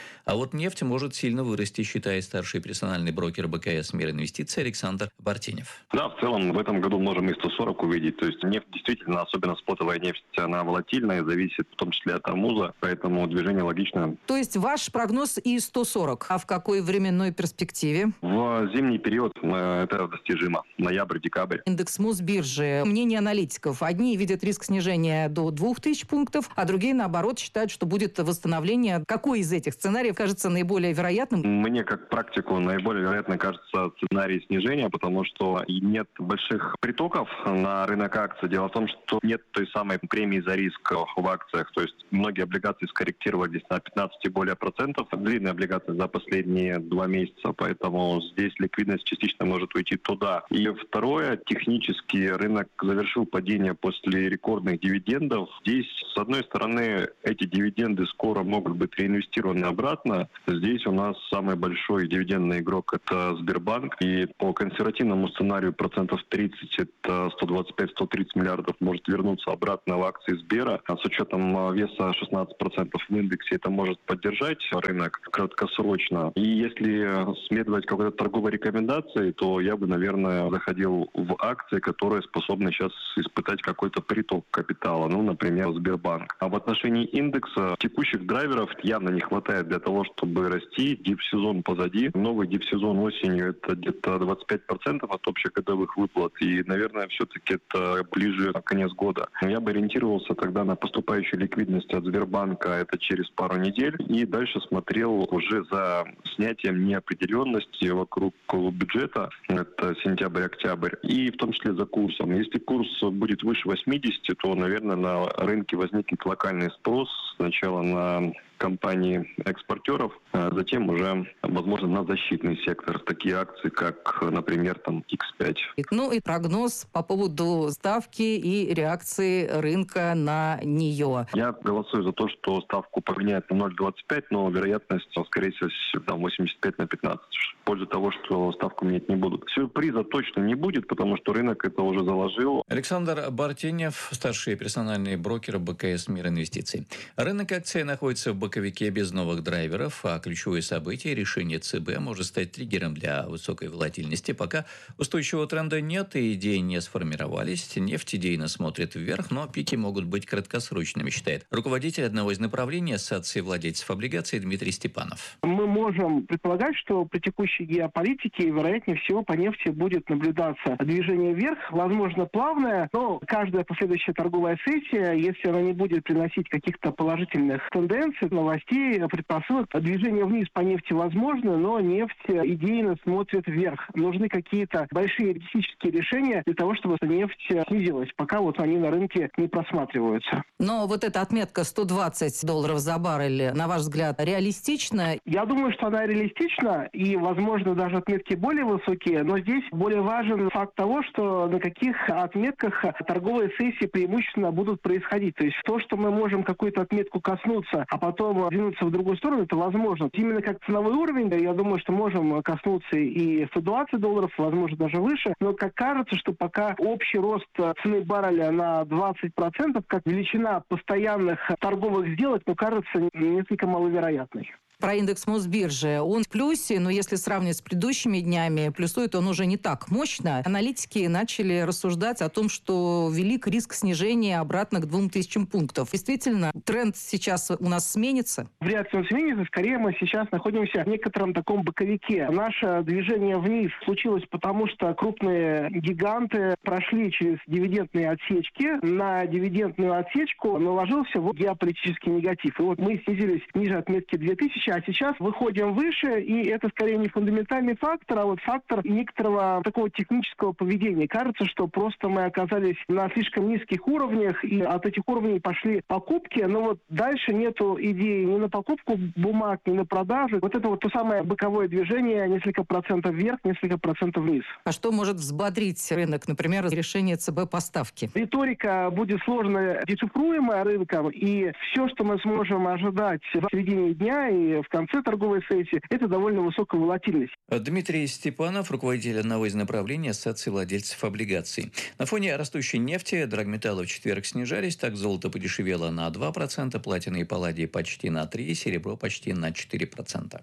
S2: импорт нефти может сильно вырасти, считает старший персональный брокер БКС «Мир инвестиций» Александр Бартенев.
S16: Да, в целом в этом году можем и 140 увидеть. То есть нефть действительно, особенно спотовая нефть, она волатильная, зависит в том числе от армуза, поэтому движение логично.
S17: То есть ваш прогноз и 140, а в какой временной перспективе?
S16: В зимний период это достижимо. Ноябрь-декабрь.
S17: Индекс Мосбиржи. Мнение аналитиков. Одни видят риск снижения до 2000 пунктов, а другие, наоборот, считают, что будет восстановление. Какой из этих сценариев кажется наиболее вероятным?
S16: Мне, как практику, наиболее вероятно кажется сценарий снижения, потому что нет больших притоков на рынок акций. Дело в том, что нет той самой премии за риск в акциях. То есть многие облигации скорректировались на 15 и более процентов. Длинные облигации за последние 2 месяца, поэтому здесь ликвидность частично может уйти туда. И второе, технически рынок завершил падение после рекордных дивидендов. Здесь, с одной стороны, эти дивиденды скоро могут быть реинвестированы обратно. Здесь у нас самый большой дивидендный игрок – это Сбербанк. И по консервативному сценарию процентов 30, это 125-130 миллиардов, может вернуться обратно в акции Сбера. А с учетом веса 16% в индексе это может поддержать рынок краткосрочно. И если следовать какой-то торговой рекомендации, то я бы, наверное, заходил в акции, которые способны сейчас испытать какой-то приток капитала. Ну, например, Сбербанк. А в отношении индекса текущих драйверов явно не хватает для того, чтобы расти. Дип-сезон позади. Новый дип-сезон осенью – это где-то 25% от общегодовых выплат. И, наверное, все-таки это ближе на конец года. Я бы ориентировался тогда на поступающую ликвидность от Сбербанка. Это через пару недель. И дальше смотрел уже за снятием неопределенности вокруг бюджета. Это сентябрь-октябрь. И в том числе за курсом. Если курс будет выше 80, то, наверное, на рынке возникнет локальный спрос. Сначала на компании-экспортеров, а затем уже, возможно, на защитный сектор. Такие акции, как, например, там X5.
S17: Ну и прогноз по поводу ставки и реакции рынка на нее.
S16: Я голосую за то, что ставку поменяют на 0,25, но вероятность, скорее всего, там 85/15. В пользу того, что ставку менять не будут. Сюрприза точно не будет, потому что рынок это уже заложил.
S2: Александр Бартенев, старший персональный брокер БКС «Мир инвестиций». Рынок акций находится в боковике без новых драйверов, а ключевое событие – решение ЦБ может стать триггером для высокой волатильности. Пока устойчивого тренда нет и идеи не сформировались. Нефть идейно смотрит вверх, но пики могут быть краткосрочными, считает руководитель одного из направлений Ассоциации владельцев облигаций Дмитрий Степанов.
S18: Мы можем предполагать, что при текущей геополитике, вероятнее всего, по нефти будет наблюдаться движение вверх, возможно, плавное, но каждая последующая торговая сессия, если она не будет приносить каких-то положительных тенденций, новостей, предпосылок, движение вниз по нефти возможно, но нефть идейно смотрит вверх. Нужны какие-то большие юридические решения для того, чтобы нефть снизилась, пока вот они на рынке не просматриваются.
S17: Но вот эта отметка $120 за баррель, на ваш взгляд, реалистична?
S18: Я думаю, что она реалистична, и, возможно, даже отметки более высокие, но здесь более важен факт того, что на каких отметках торговые сессии преимущественно будут происходить. То есть то, что мы можем какую-то отметку коснуться, а потом двинуться в другую сторону, это возможно. Именно как ценовой уровень, я думаю, что можем коснуться и $120, возможно, даже выше, но как кажется, что пока общий рост цены барреля на 20%, как величина постоянных торговых сделок, кажется несколько маловероятной.
S17: Про индекс Мосбиржи. Он в плюсе, но если сравнивать с предыдущими днями, плюсует он уже не так мощно. Аналитики начали рассуждать о том, что велик риск снижения обратно к 2000 пунктов. Действительно, тренд сейчас у нас сменится?
S18: Вряд ли он сменится. Скорее, мы сейчас находимся в некотором таком боковике. Наше движение вниз случилось потому, что крупные гиганты прошли через дивидендные отсечки. На дивидендную отсечку наложился геополитический негатив. И вот мы снизились ниже отметки 2000, а сейчас выходим выше, и это скорее не фундаментальный фактор, а вот фактор некоторого такого технического поведения. Кажется, что просто мы оказались на слишком низких уровнях, и от этих уровней пошли покупки, но вот дальше нету идеи ни на покупку бумаг, ни на продажи. Вот это вот то самое боковое движение, несколько процентов вверх, несколько процентов вниз.
S17: А что может взбодрить рынок, например, решение ЦБ по ставке?
S18: Риторика будет сложно дешифруемая рынком, и все, что мы сможем ожидать в середине дня и в конце торговой сессии, это довольно высокая волатильность.
S2: Дмитрий Степанов, руководитель одного из направлений Ассоциации владельцев облигаций. На фоне растущей нефти драгметаллы в четверг снижались. Так золото подешевело на 2%, платина и палладий почти на 3%, серебро почти на 4%.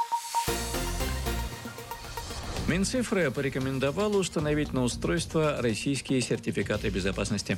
S2: Минцифры порекомендовал установить на устройство российские сертификаты безопасности.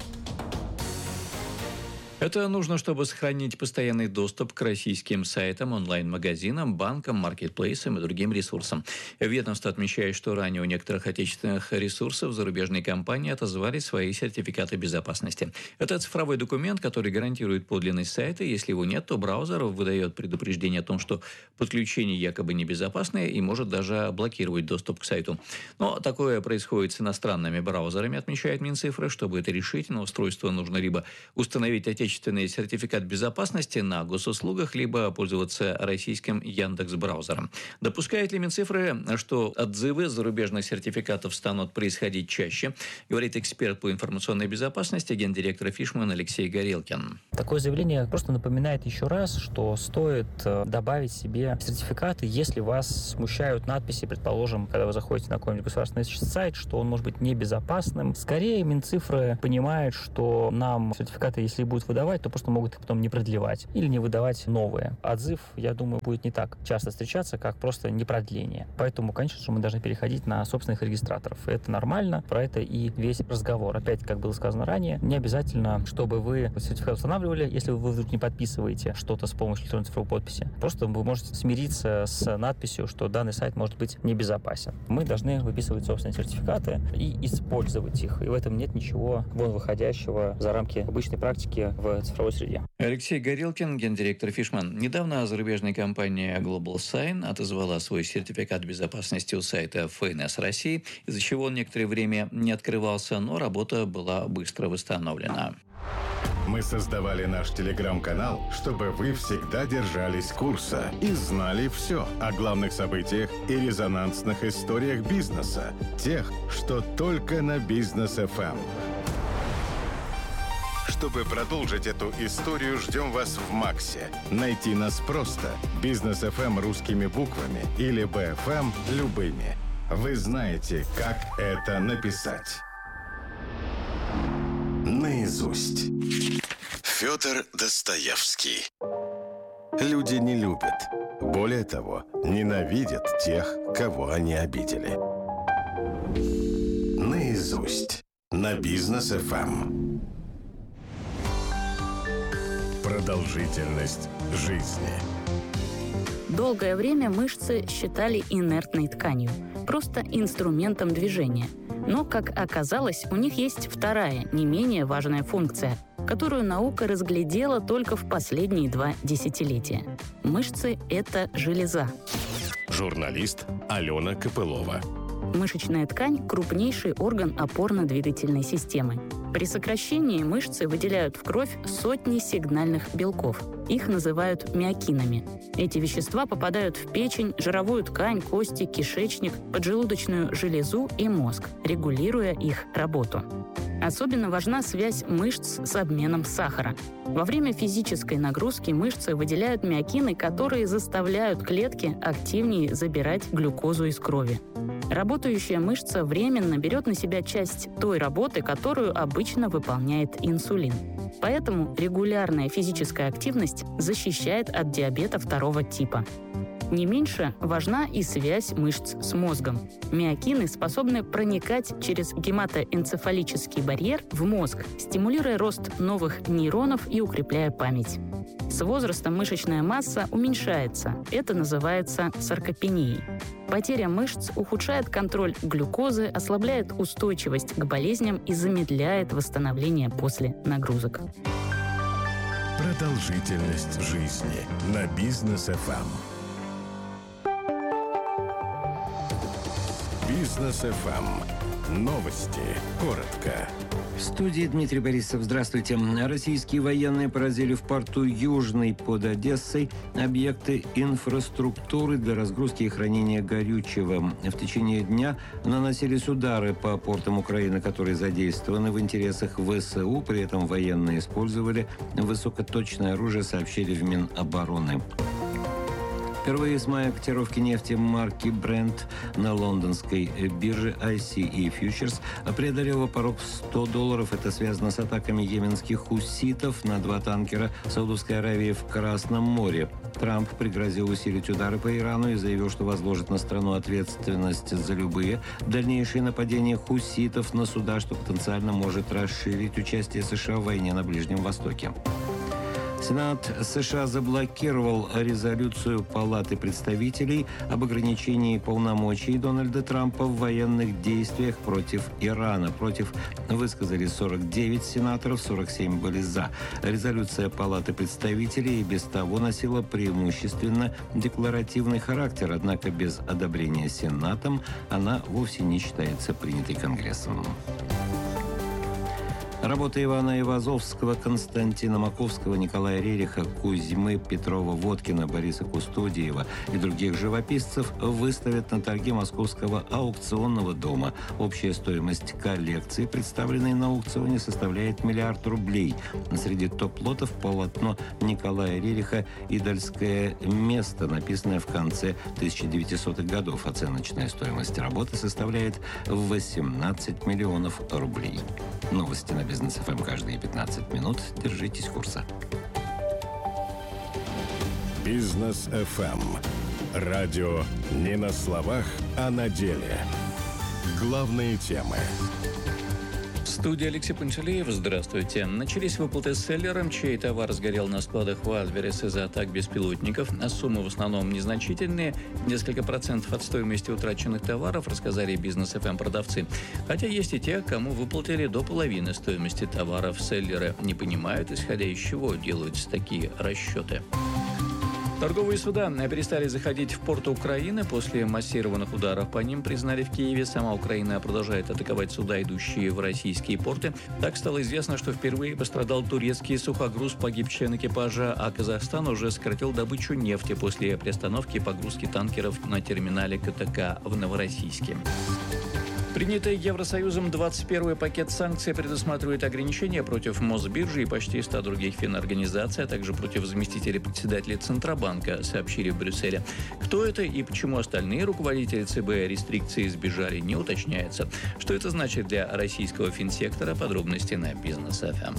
S2: Это нужно, чтобы сохранить постоянный доступ к российским сайтам, онлайн-магазинам, банкам, маркетплейсам и другим ресурсам. Ведомство отмечает, что ранее у некоторых отечественных ресурсов зарубежные компании отозвали свои сертификаты безопасности. Это цифровой документ, который гарантирует подлинность сайта. Если его нет, то браузер выдает предупреждение о том, что подключение якобы небезопасное и может даже блокировать доступ к сайту. Но такое происходит с иностранными браузерами, отмечает Минцифры. Чтобы это решить, на устройство нужно либо установить отечественный сертификат безопасности на госуслугах, либо пользоваться российским Яндекс.Браузером. Допускает ли Минцифры, что отзывы зарубежных сертификатов станут происходить чаще, говорит эксперт по информационной безопасности, гендиректор Фишман Алексей Горелкин.
S19: Такое заявление просто напоминает еще раз, что стоит добавить себе сертификаты, если вас смущают надписи, предположим, когда вы заходите на какой-нибудь государственный сайт, что он может быть небезопасным. Скорее, Минцифры понимают, что нам сертификаты, если будут выдавать, то просто могут их потом не продлевать или не выдавать новые. Отзыв, я думаю, будет не так часто встречаться, как просто непродление. Поэтому, конечно же, мы должны переходить на собственных регистраторов. Это нормально, про это и весь разговор. Опять, как было сказано ранее, не обязательно, чтобы вы сертификат устанавливали, если вы вдруг не подписываете что-то с помощью электронной цифровой подписи. Просто вы можете смириться с надписью, что данный сайт может быть небезопасен. Мы должны выписывать собственные сертификаты и использовать их. И в этом нет ничего вон выходящего за рамки обычной практики в цифровой среде.
S2: Алексей Горелкин, гендиректор Фишман. Недавно зарубежная компания Global Sign отозвала свой сертификат безопасности у сайта ФНС России, из-за чего он некоторое время не открывался, но работа была быстро восстановлена.
S10: Мы создавали наш телеграм-канал, чтобы вы всегда держались курса и знали все о главных событиях и резонансных историях бизнеса, тех, что только на Бизнес-ФМ. Чтобы продолжить эту историю, ждем вас в Максе. Найти нас просто. Бизнес-ФМ русскими буквами или БФМ любыми. Вы знаете, как это написать. Наизусть. Федор Достоевский. Люди не любят. Более того, ненавидят тех, кого они обидели. Наизусть. На Бизнес-ФМ. Продолжительность жизни.
S20: Долгое время мышцы считали инертной тканью, просто инструментом движения. Но, как оказалось, у них есть вторая, не менее важная функция, которую наука разглядела только в последние 2 десятилетия. Мышцы — это железа.
S10: Журналист Алена Копылова.
S20: Мышечная ткань – крупнейший орган опорно-двигательной системы. При сокращении мышцы выделяют в кровь сотни сигнальных белков. Их называют миокинами. Эти вещества попадают в печень, жировую ткань, кости, кишечник, поджелудочную железу и мозг, регулируя их работу. Особенно важна связь мышц с обменом сахара. Во время физической нагрузки мышцы выделяют миокины, которые заставляют клетки активнее забирать глюкозу из крови. Работающая мышца временно берет на себя часть той работы, которую обычно выполняет инсулин. Поэтому регулярная физическая активность защищает от диабета 2 типа. Не меньше важна и связь мышц с мозгом. Миокины способны проникать через гематоэнцефалический барьер в мозг, стимулируя рост новых нейронов и укрепляя память. С возрастом мышечная масса уменьшается. Это называется саркопенией. Потеря мышц ухудшает контроль глюкозы, ослабляет устойчивость к болезням и замедляет восстановление после нагрузок.
S10: Продолжительность жизни на Бизнес-ФМ. Бизнес-ФМ. Новости. Коротко.
S1: В студии Дмитрий Борисов. Здравствуйте. Российские военные поразили в порту Южный под Одессой объекты инфраструктуры для разгрузки и хранения горючего. В течение дня наносились удары по портам Украины, которые задействованы в интересах ВСУ. При этом военные использовали высокоточное оружие, сообщили в Минобороны. Впервые с мая котировки нефти марки Brent на лондонской бирже ICE Futures преодолела порог $100. Это связано с атаками йеменских хуситов на 2 танкера Саудовской Аравии в Красном море. Трамп пригрозил усилить удары по Ирану и заявил, что возложит на страну ответственность за любые дальнейшие нападения хуситов на суда, что потенциально может расширить участие США в войне на Ближнем Востоке. Сенат США заблокировал резолюцию Палаты представителей об ограничении полномочий Дональда Трампа в военных действиях против Ирана. Против высказали 49 сенаторов, 47 были за. Резолюция Палаты представителей и без того носила преимущественно декларативный характер, однако без одобрения Сенатом она вовсе не считается принятой Конгрессом. Работы Ивана Ивазовского, Константина Маковского, Николая Рериха, Кузьмы Петрова-Водкина, Бориса Кустодиева и других живописцев выставят на торги Московского аукционного дома. Общая стоимость коллекции, представленной на аукционе, составляет $1 миллиард. Среди топ-лотов полотно Николая Рериха «Идольское место», написанное в конце 1900-х годов. Оценочная стоимость работы составляет 18 миллионов рублей. Новости на Бизнес ФМ каждые 15 минут. Держитесь курса.
S10: Бизнес ФМ. Радио не на словах, а на деле. Главные темы.
S2: В студии Алексей Пантелеев. Здравствуйте. Начались выплаты селлерам, чей товар сгорел на складах в Альберес из-за атак беспилотников. А суммы в основном незначительные. Несколько процентов от стоимости утраченных товаров, рассказали Бизнес ФМ продавцы. Хотя есть и те, кому выплатили до половины стоимости товаров. Селлеры не понимают, исходя из чего делаются такие расчеты. Торговые суда перестали заходить в порты Украины после массированных ударов по ним, признали в Киеве. Сама Украина продолжает атаковать суда, идущие в российские порты. Так стало известно, что впервые пострадал турецкий сухогруз, погиб член экипажа, а Казахстан уже сократил добычу нефти после приостановки погрузки танкеров на терминале КТК в Новороссийске. Принятый Евросоюзом 21-й пакет санкций предусматривает ограничения против Мосбиржи и почти 100 других финорганизаций, а также против заместителей председателя Центробанка, сообщили в Брюсселе. Кто это и почему остальные руководители ЦБ рестрикции избежали, не уточняется. Что это значит для российского финсектора? Подробности на Бизнес ФМ.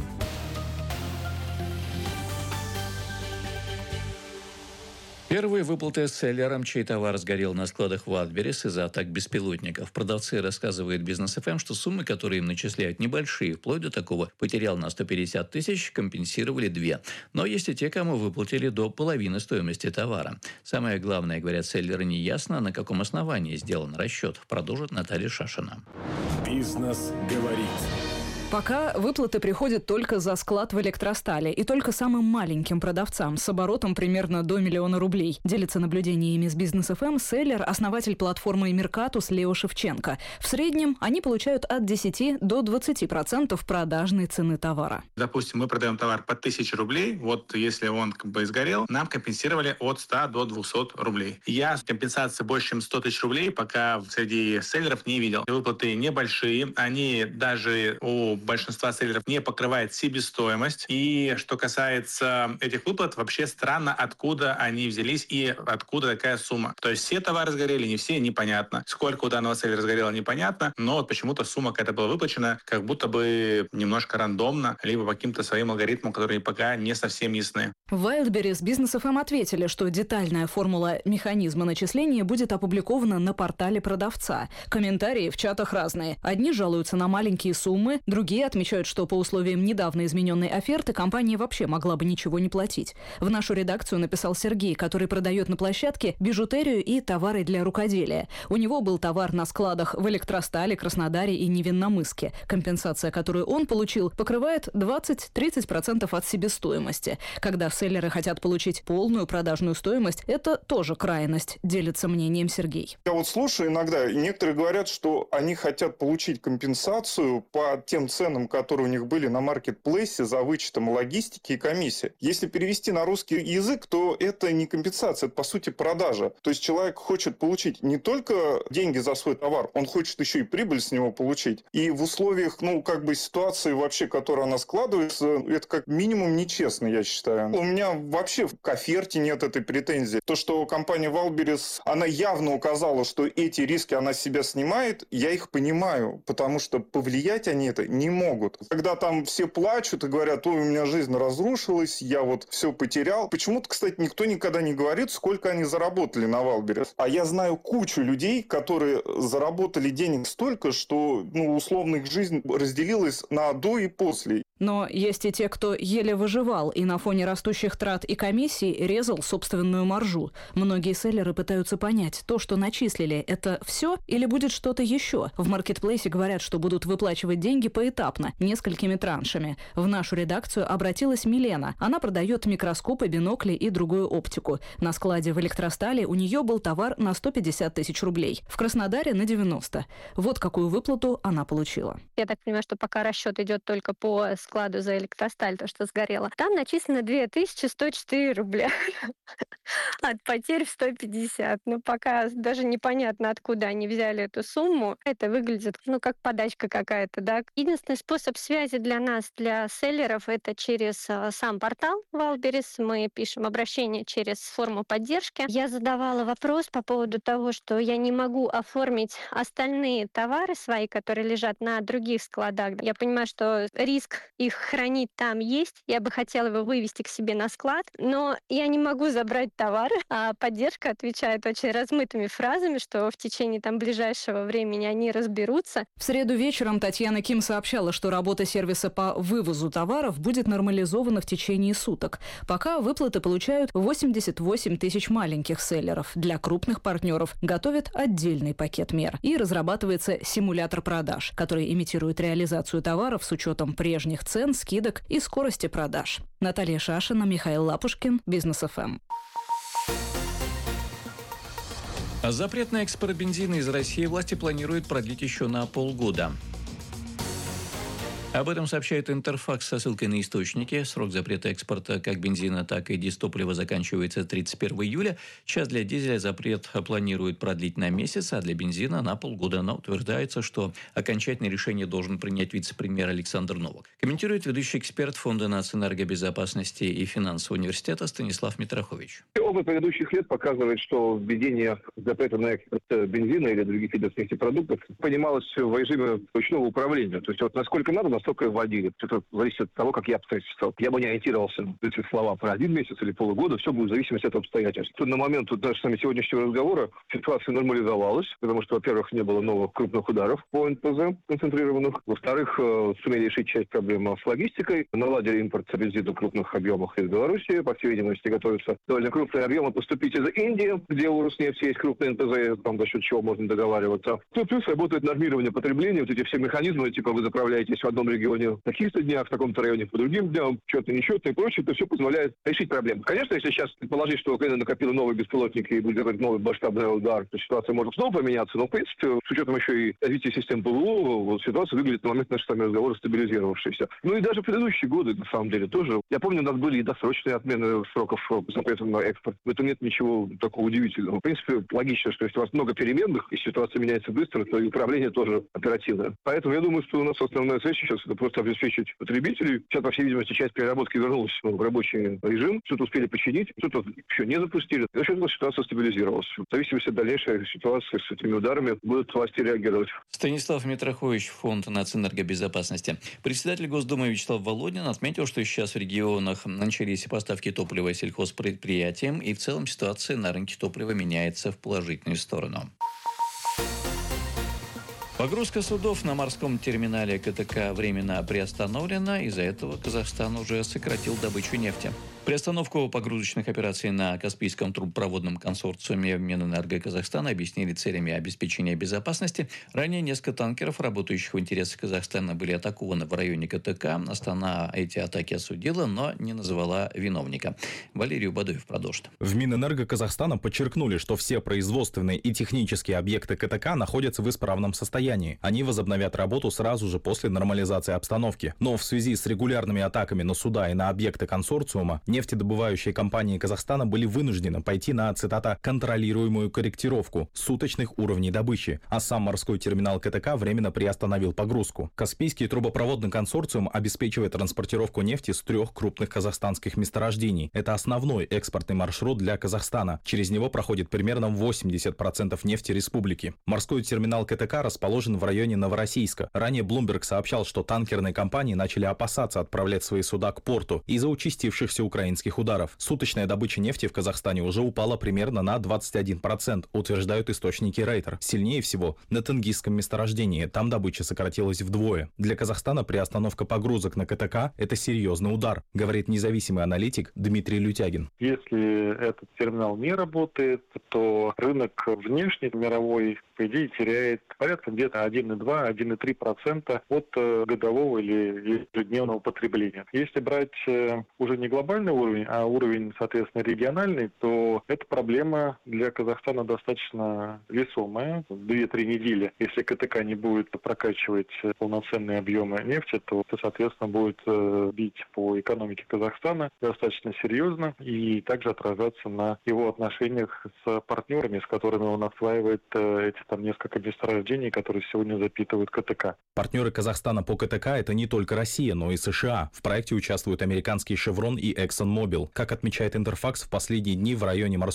S2: Первые выплаты селлерам, чей товар сгорел на складах в Альберес из-за атак беспилотников. Продавцы рассказывают Бизнес ФМ, что суммы, которые им начисляют, небольшие. Вплоть до такого: потерял на 150 тысяч, компенсировали 2. Но есть и те, кому выплатили до половины стоимости товара. Самое главное, говорят селлеры, не ясно, на каком основании сделан расчет. Продолжит Наталья Шашина.
S10: Бизнес говорит.
S21: Пока выплаты приходят только за склад в Электростале и только самым маленьким продавцам с оборотом примерно до $1 миллиона. Делится наблюдениями с Бизнес ФМ селлер, основатель платформы Меркатус Лео Шевченко. В среднем они получают от 10 до 20% продажной цены товара.
S22: Допустим, мы продаем товар по 1000 рублей. Вот если он сгорел, нам компенсировали от 100 до 200 рублей. Я компенсации больше, чем 100 тысяч рублей пока среди селлеров не видел. Выплаты небольшие. Они даже у большинства селлеров не покрывает себестоимость. И что касается этих выплат, вообще странно, откуда они взялись и откуда такая сумма. То есть все товары сгорели, не все, непонятно. Сколько у данного селлера сгорело, непонятно, но вот почему-то сумма какая-то была выплачена, как будто бы немножко рандомно, либо по каким-то своим алгоритмам, которые пока не совсем ясны.
S21: В Wildberries Бизнес ФМ ответили, что детальная формула механизма начисления будет опубликована на портале продавца. Комментарии в чатах разные. Одни жалуются на маленькие суммы, другие отмечают, что по условиям недавно измененной оферты компания вообще могла бы ничего не платить. В нашу редакцию написал Сергей, который продает на площадке бижутерию и товары для рукоделия. У него был товар на складах в Электростале, Краснодаре и Невинномысске. Компенсация, которую он получил, покрывает 20-30% от себестоимости. Когда селлеры хотят получить полную продажную стоимость, это тоже крайность, делится мнением Сергей.
S23: Я вот слушаю иногда, и некоторые говорят, что они хотят получить компенсацию по тем ценам,
S4: ценам, которые у них были на маркетплейсе за вычетом логистики и комиссии. Если перевести на русский язык, то это не компенсация, это по сути продажа. То есть человек хочет получить не только деньги за свой товар, он хочет еще и прибыль с него получить. И в условиях, ситуации вообще, которая она складывается, это как минимум нечестно, я считаю. У меня вообще к оферте нет этой претензии. То, что компания Валберес, она явно указала, что эти риски она с себя снимает, я их понимаю, потому что повлиять они это не могут. Когда там все плачут и говорят, ой, у меня жизнь разрушилась, я вот все потерял. Почему-то, кстати, никто никогда не говорит, сколько они заработали на Валберес. А я знаю кучу людей, которые заработали денег столько, что, условно, их жизнь разделилась на до и после.
S21: Но есть и те, кто еле выживал и на фоне растущих трат и комиссий резал собственную маржу. Многие селлеры пытаются понять, то, что начислили, это все или будет что-то еще? В маркетплейсе говорят, что будут выплачивать деньги поэтапно, несколькими траншами. В нашу редакцию обратилась Милена. Она продает микроскопы, бинокли и другую оптику. На складе в Электростали у нее был товар на 150 тысяч рублей. В Краснодаре на 90. Вот какую выплату она получила.
S5: Я так понимаю, что пока расчет идет только по складу за Электросталь, то, что сгорело. Там начислено 2104 рубля. От потерь в 150. Пока даже непонятно, откуда они взяли эту сумму. Это выглядит, как подачка какая-то, да. Единственный способ связи для нас, для селлеров, это через сам портал Валберес. Мы пишем обращение через форму поддержки. Я задавала вопрос по поводу того, что я не могу оформить остальные товары свои, которые лежат на других складах. Я понимаю, что риск их хранить там есть. Я бы хотела его вывести к себе на склад, но я не могу забрать товары. А поддержка отвечает очень размытыми фразами, что в течение ближайшего времени они разберутся.
S21: В среду вечером Татьяна Ким сообщала, что работа сервиса по вывозу товаров будет нормализована в течение суток. Пока выплаты получают 88 тысяч маленьких селлеров. Для крупных партнеров готовят отдельный пакет мер. И разрабатывается симулятор продаж, который имитирует реализацию товаров с учетом прежних цен, скидок и скорости продаж. Наталья Шашина, Михаил Лапушкин, Бизнес ФМ.
S2: Запрет на экспорт бензина из России власти планируют продлить еще на полгода. Об этом сообщает Интерфакс со ссылкой на источники. Срок запрета экспорта как бензина, так и дистоплива заканчивается 31 июля. Сейчас для дизеля запрет планируют продлить на месяц, а для бензина на полгода. Но утверждается, что окончательное решение должен принять вице-премьер Александр Новак. Комментирует ведущий эксперт Фонда нацэнергобезопасности и финансового университета Станислав Митрохович.
S23: Опыт предыдущих лет показывает, что введение запрета на экспорт бензина или других видов нефтепродуктов понималось в режиме ручного управления. То есть насколько надо, настолько и вводили. Это зависит от того, как я обстоятельства. Я бы не ориентировался на эти слова про 1 месяц или полгода. Все будет в зависимости от обстоятельств. Тут на момент даже с нами сегодняшнего разговора ситуация нормализовалась, потому что, во-первых, не было новых крупных ударов по НПЗ концентрированных. Во-вторых, сумели решить часть проблем с логистикой. Наладили импорт бензина в крупных объемах из Беларуси. По всей видимости, готовятся довольно крупные объемы поступить из Индии, где у Роснефти есть крупные НПЗ, там за счет чего можно договариваться. Ну, плюс работает нормирование потребления. Вот эти все механизмы, типа вы заправляетесь в одном регионе в таких-то днях, в таком-то районе по другим дням, что-то нечетно и прочее, это все позволяет решить проблему. Конечно, если сейчас предположить, что Украина накопила новый беспилотник и будет делать новый масштабный удар, то ситуация может снова поменяться, но, в принципе, с учетом еще и развития систем ПВО, вот ситуация выглядит на момент нашего с вами разговора стабилизировавшейся. Ну и даже предыдущие годы, на самом деле, тоже. Я помню, у нас были и досрочные отмены сроков запрета на экспорт. В этом нет ничего такого удивительного. В принципе, логично, что если у вас много переменных, и ситуация меняется быстро, то и управление тоже оперативное. Поэтому я думаю, что у нас основная цель сейчас это просто обеспечить потребителей. Сейчас, по всей видимости, часть переработки вернулась в рабочий режим. Что-то успели починить, что-то еще не запустили. За счет этого ситуация стабилизировалась. В зависимости от дальнейшей ситуации с этими ударами будут власти реагировать.
S2: Станислав Митрохович, Фонд нацэнергобезопасности. Председатель Госдумы Вячеслав Володин отметил, что сейчас в регионах начались поставки топлива сельхозпредприятиям, и в целом ситуация на рынке топлива меняется в положительную сторону. Погрузка судов на морском терминале КТК временно приостановлена. Из-за этого Казахстан уже сократил добычу нефти. Приостановку погрузочных операций на Каспийском трубопроводном консорциуме в Минэнерго Казахстана объяснили целями обеспечения безопасности. Ранее несколько танкеров, работающих в интересах Казахстана, были атакованы в районе КТК. Астана эти атаки осудила, но не назвала виновника. Валерий Бадоев продолжит.
S24: В Минэнерго Казахстана подчеркнули, что все производственные и технические объекты КТК находятся в исправном состоянии.
S3: состоянии. Они возобновят работу сразу же после нормализации обстановки. Но в связи с регулярными атаками на суда и на объекты консорциума, нефтедобывающие компании Казахстана были вынуждены пойти на, цитата, «контролируемую корректировку суточных уровней добычи», а сам морской терминал КТК временно приостановил погрузку. Каспийский трубопроводный консорциум обеспечивает транспортировку нефти с 3 крупных казахстанских месторождений. Это основной экспортный маршрут для Казахстана. Через него проходит примерно 80% нефти республики. Морской терминал КТК расположен в районе Новороссийска. Ранее Bloomberg сообщал, что танкерные компании начали опасаться отправлять свои суда к порту из-за участившихся украинских ударов. Суточная добыча нефти в Казахстане уже упала примерно на 21%, утверждают источники Рейтер. Сильнее всего на Тенгизском месторождении. Там добыча сократилась вдвое. Для Казахстана приостановка погрузок на КТК – это серьезный удар, говорит независимый аналитик Дмитрий Лютягин.
S7: Если этот терминал не работает, то рынок внешний, мировой, по идее, теряет порядка где-то 1,2-1,3% от годового или ежедневного потребления. Если брать уже не глобальный уровень, а уровень, соответственно, региональный, то эта проблема для Казахстана достаточно весомая. 2-3 недели, если КТК не будет прокачивать полноценные объемы нефти, то это, соответственно, будет бить по экономике Казахстана достаточно серьезно и также отражаться на его отношениях с партнерами, с которыми он осваивает эти там несколько месторождений, которые сегодня запитывают КТК.
S3: Партнеры Казахстана по КТК – это не только Россия, но и США. В проекте участвуют американские Chevron и ExxonMobil. Как отмечает Интерфакс, в последние дни в районе морского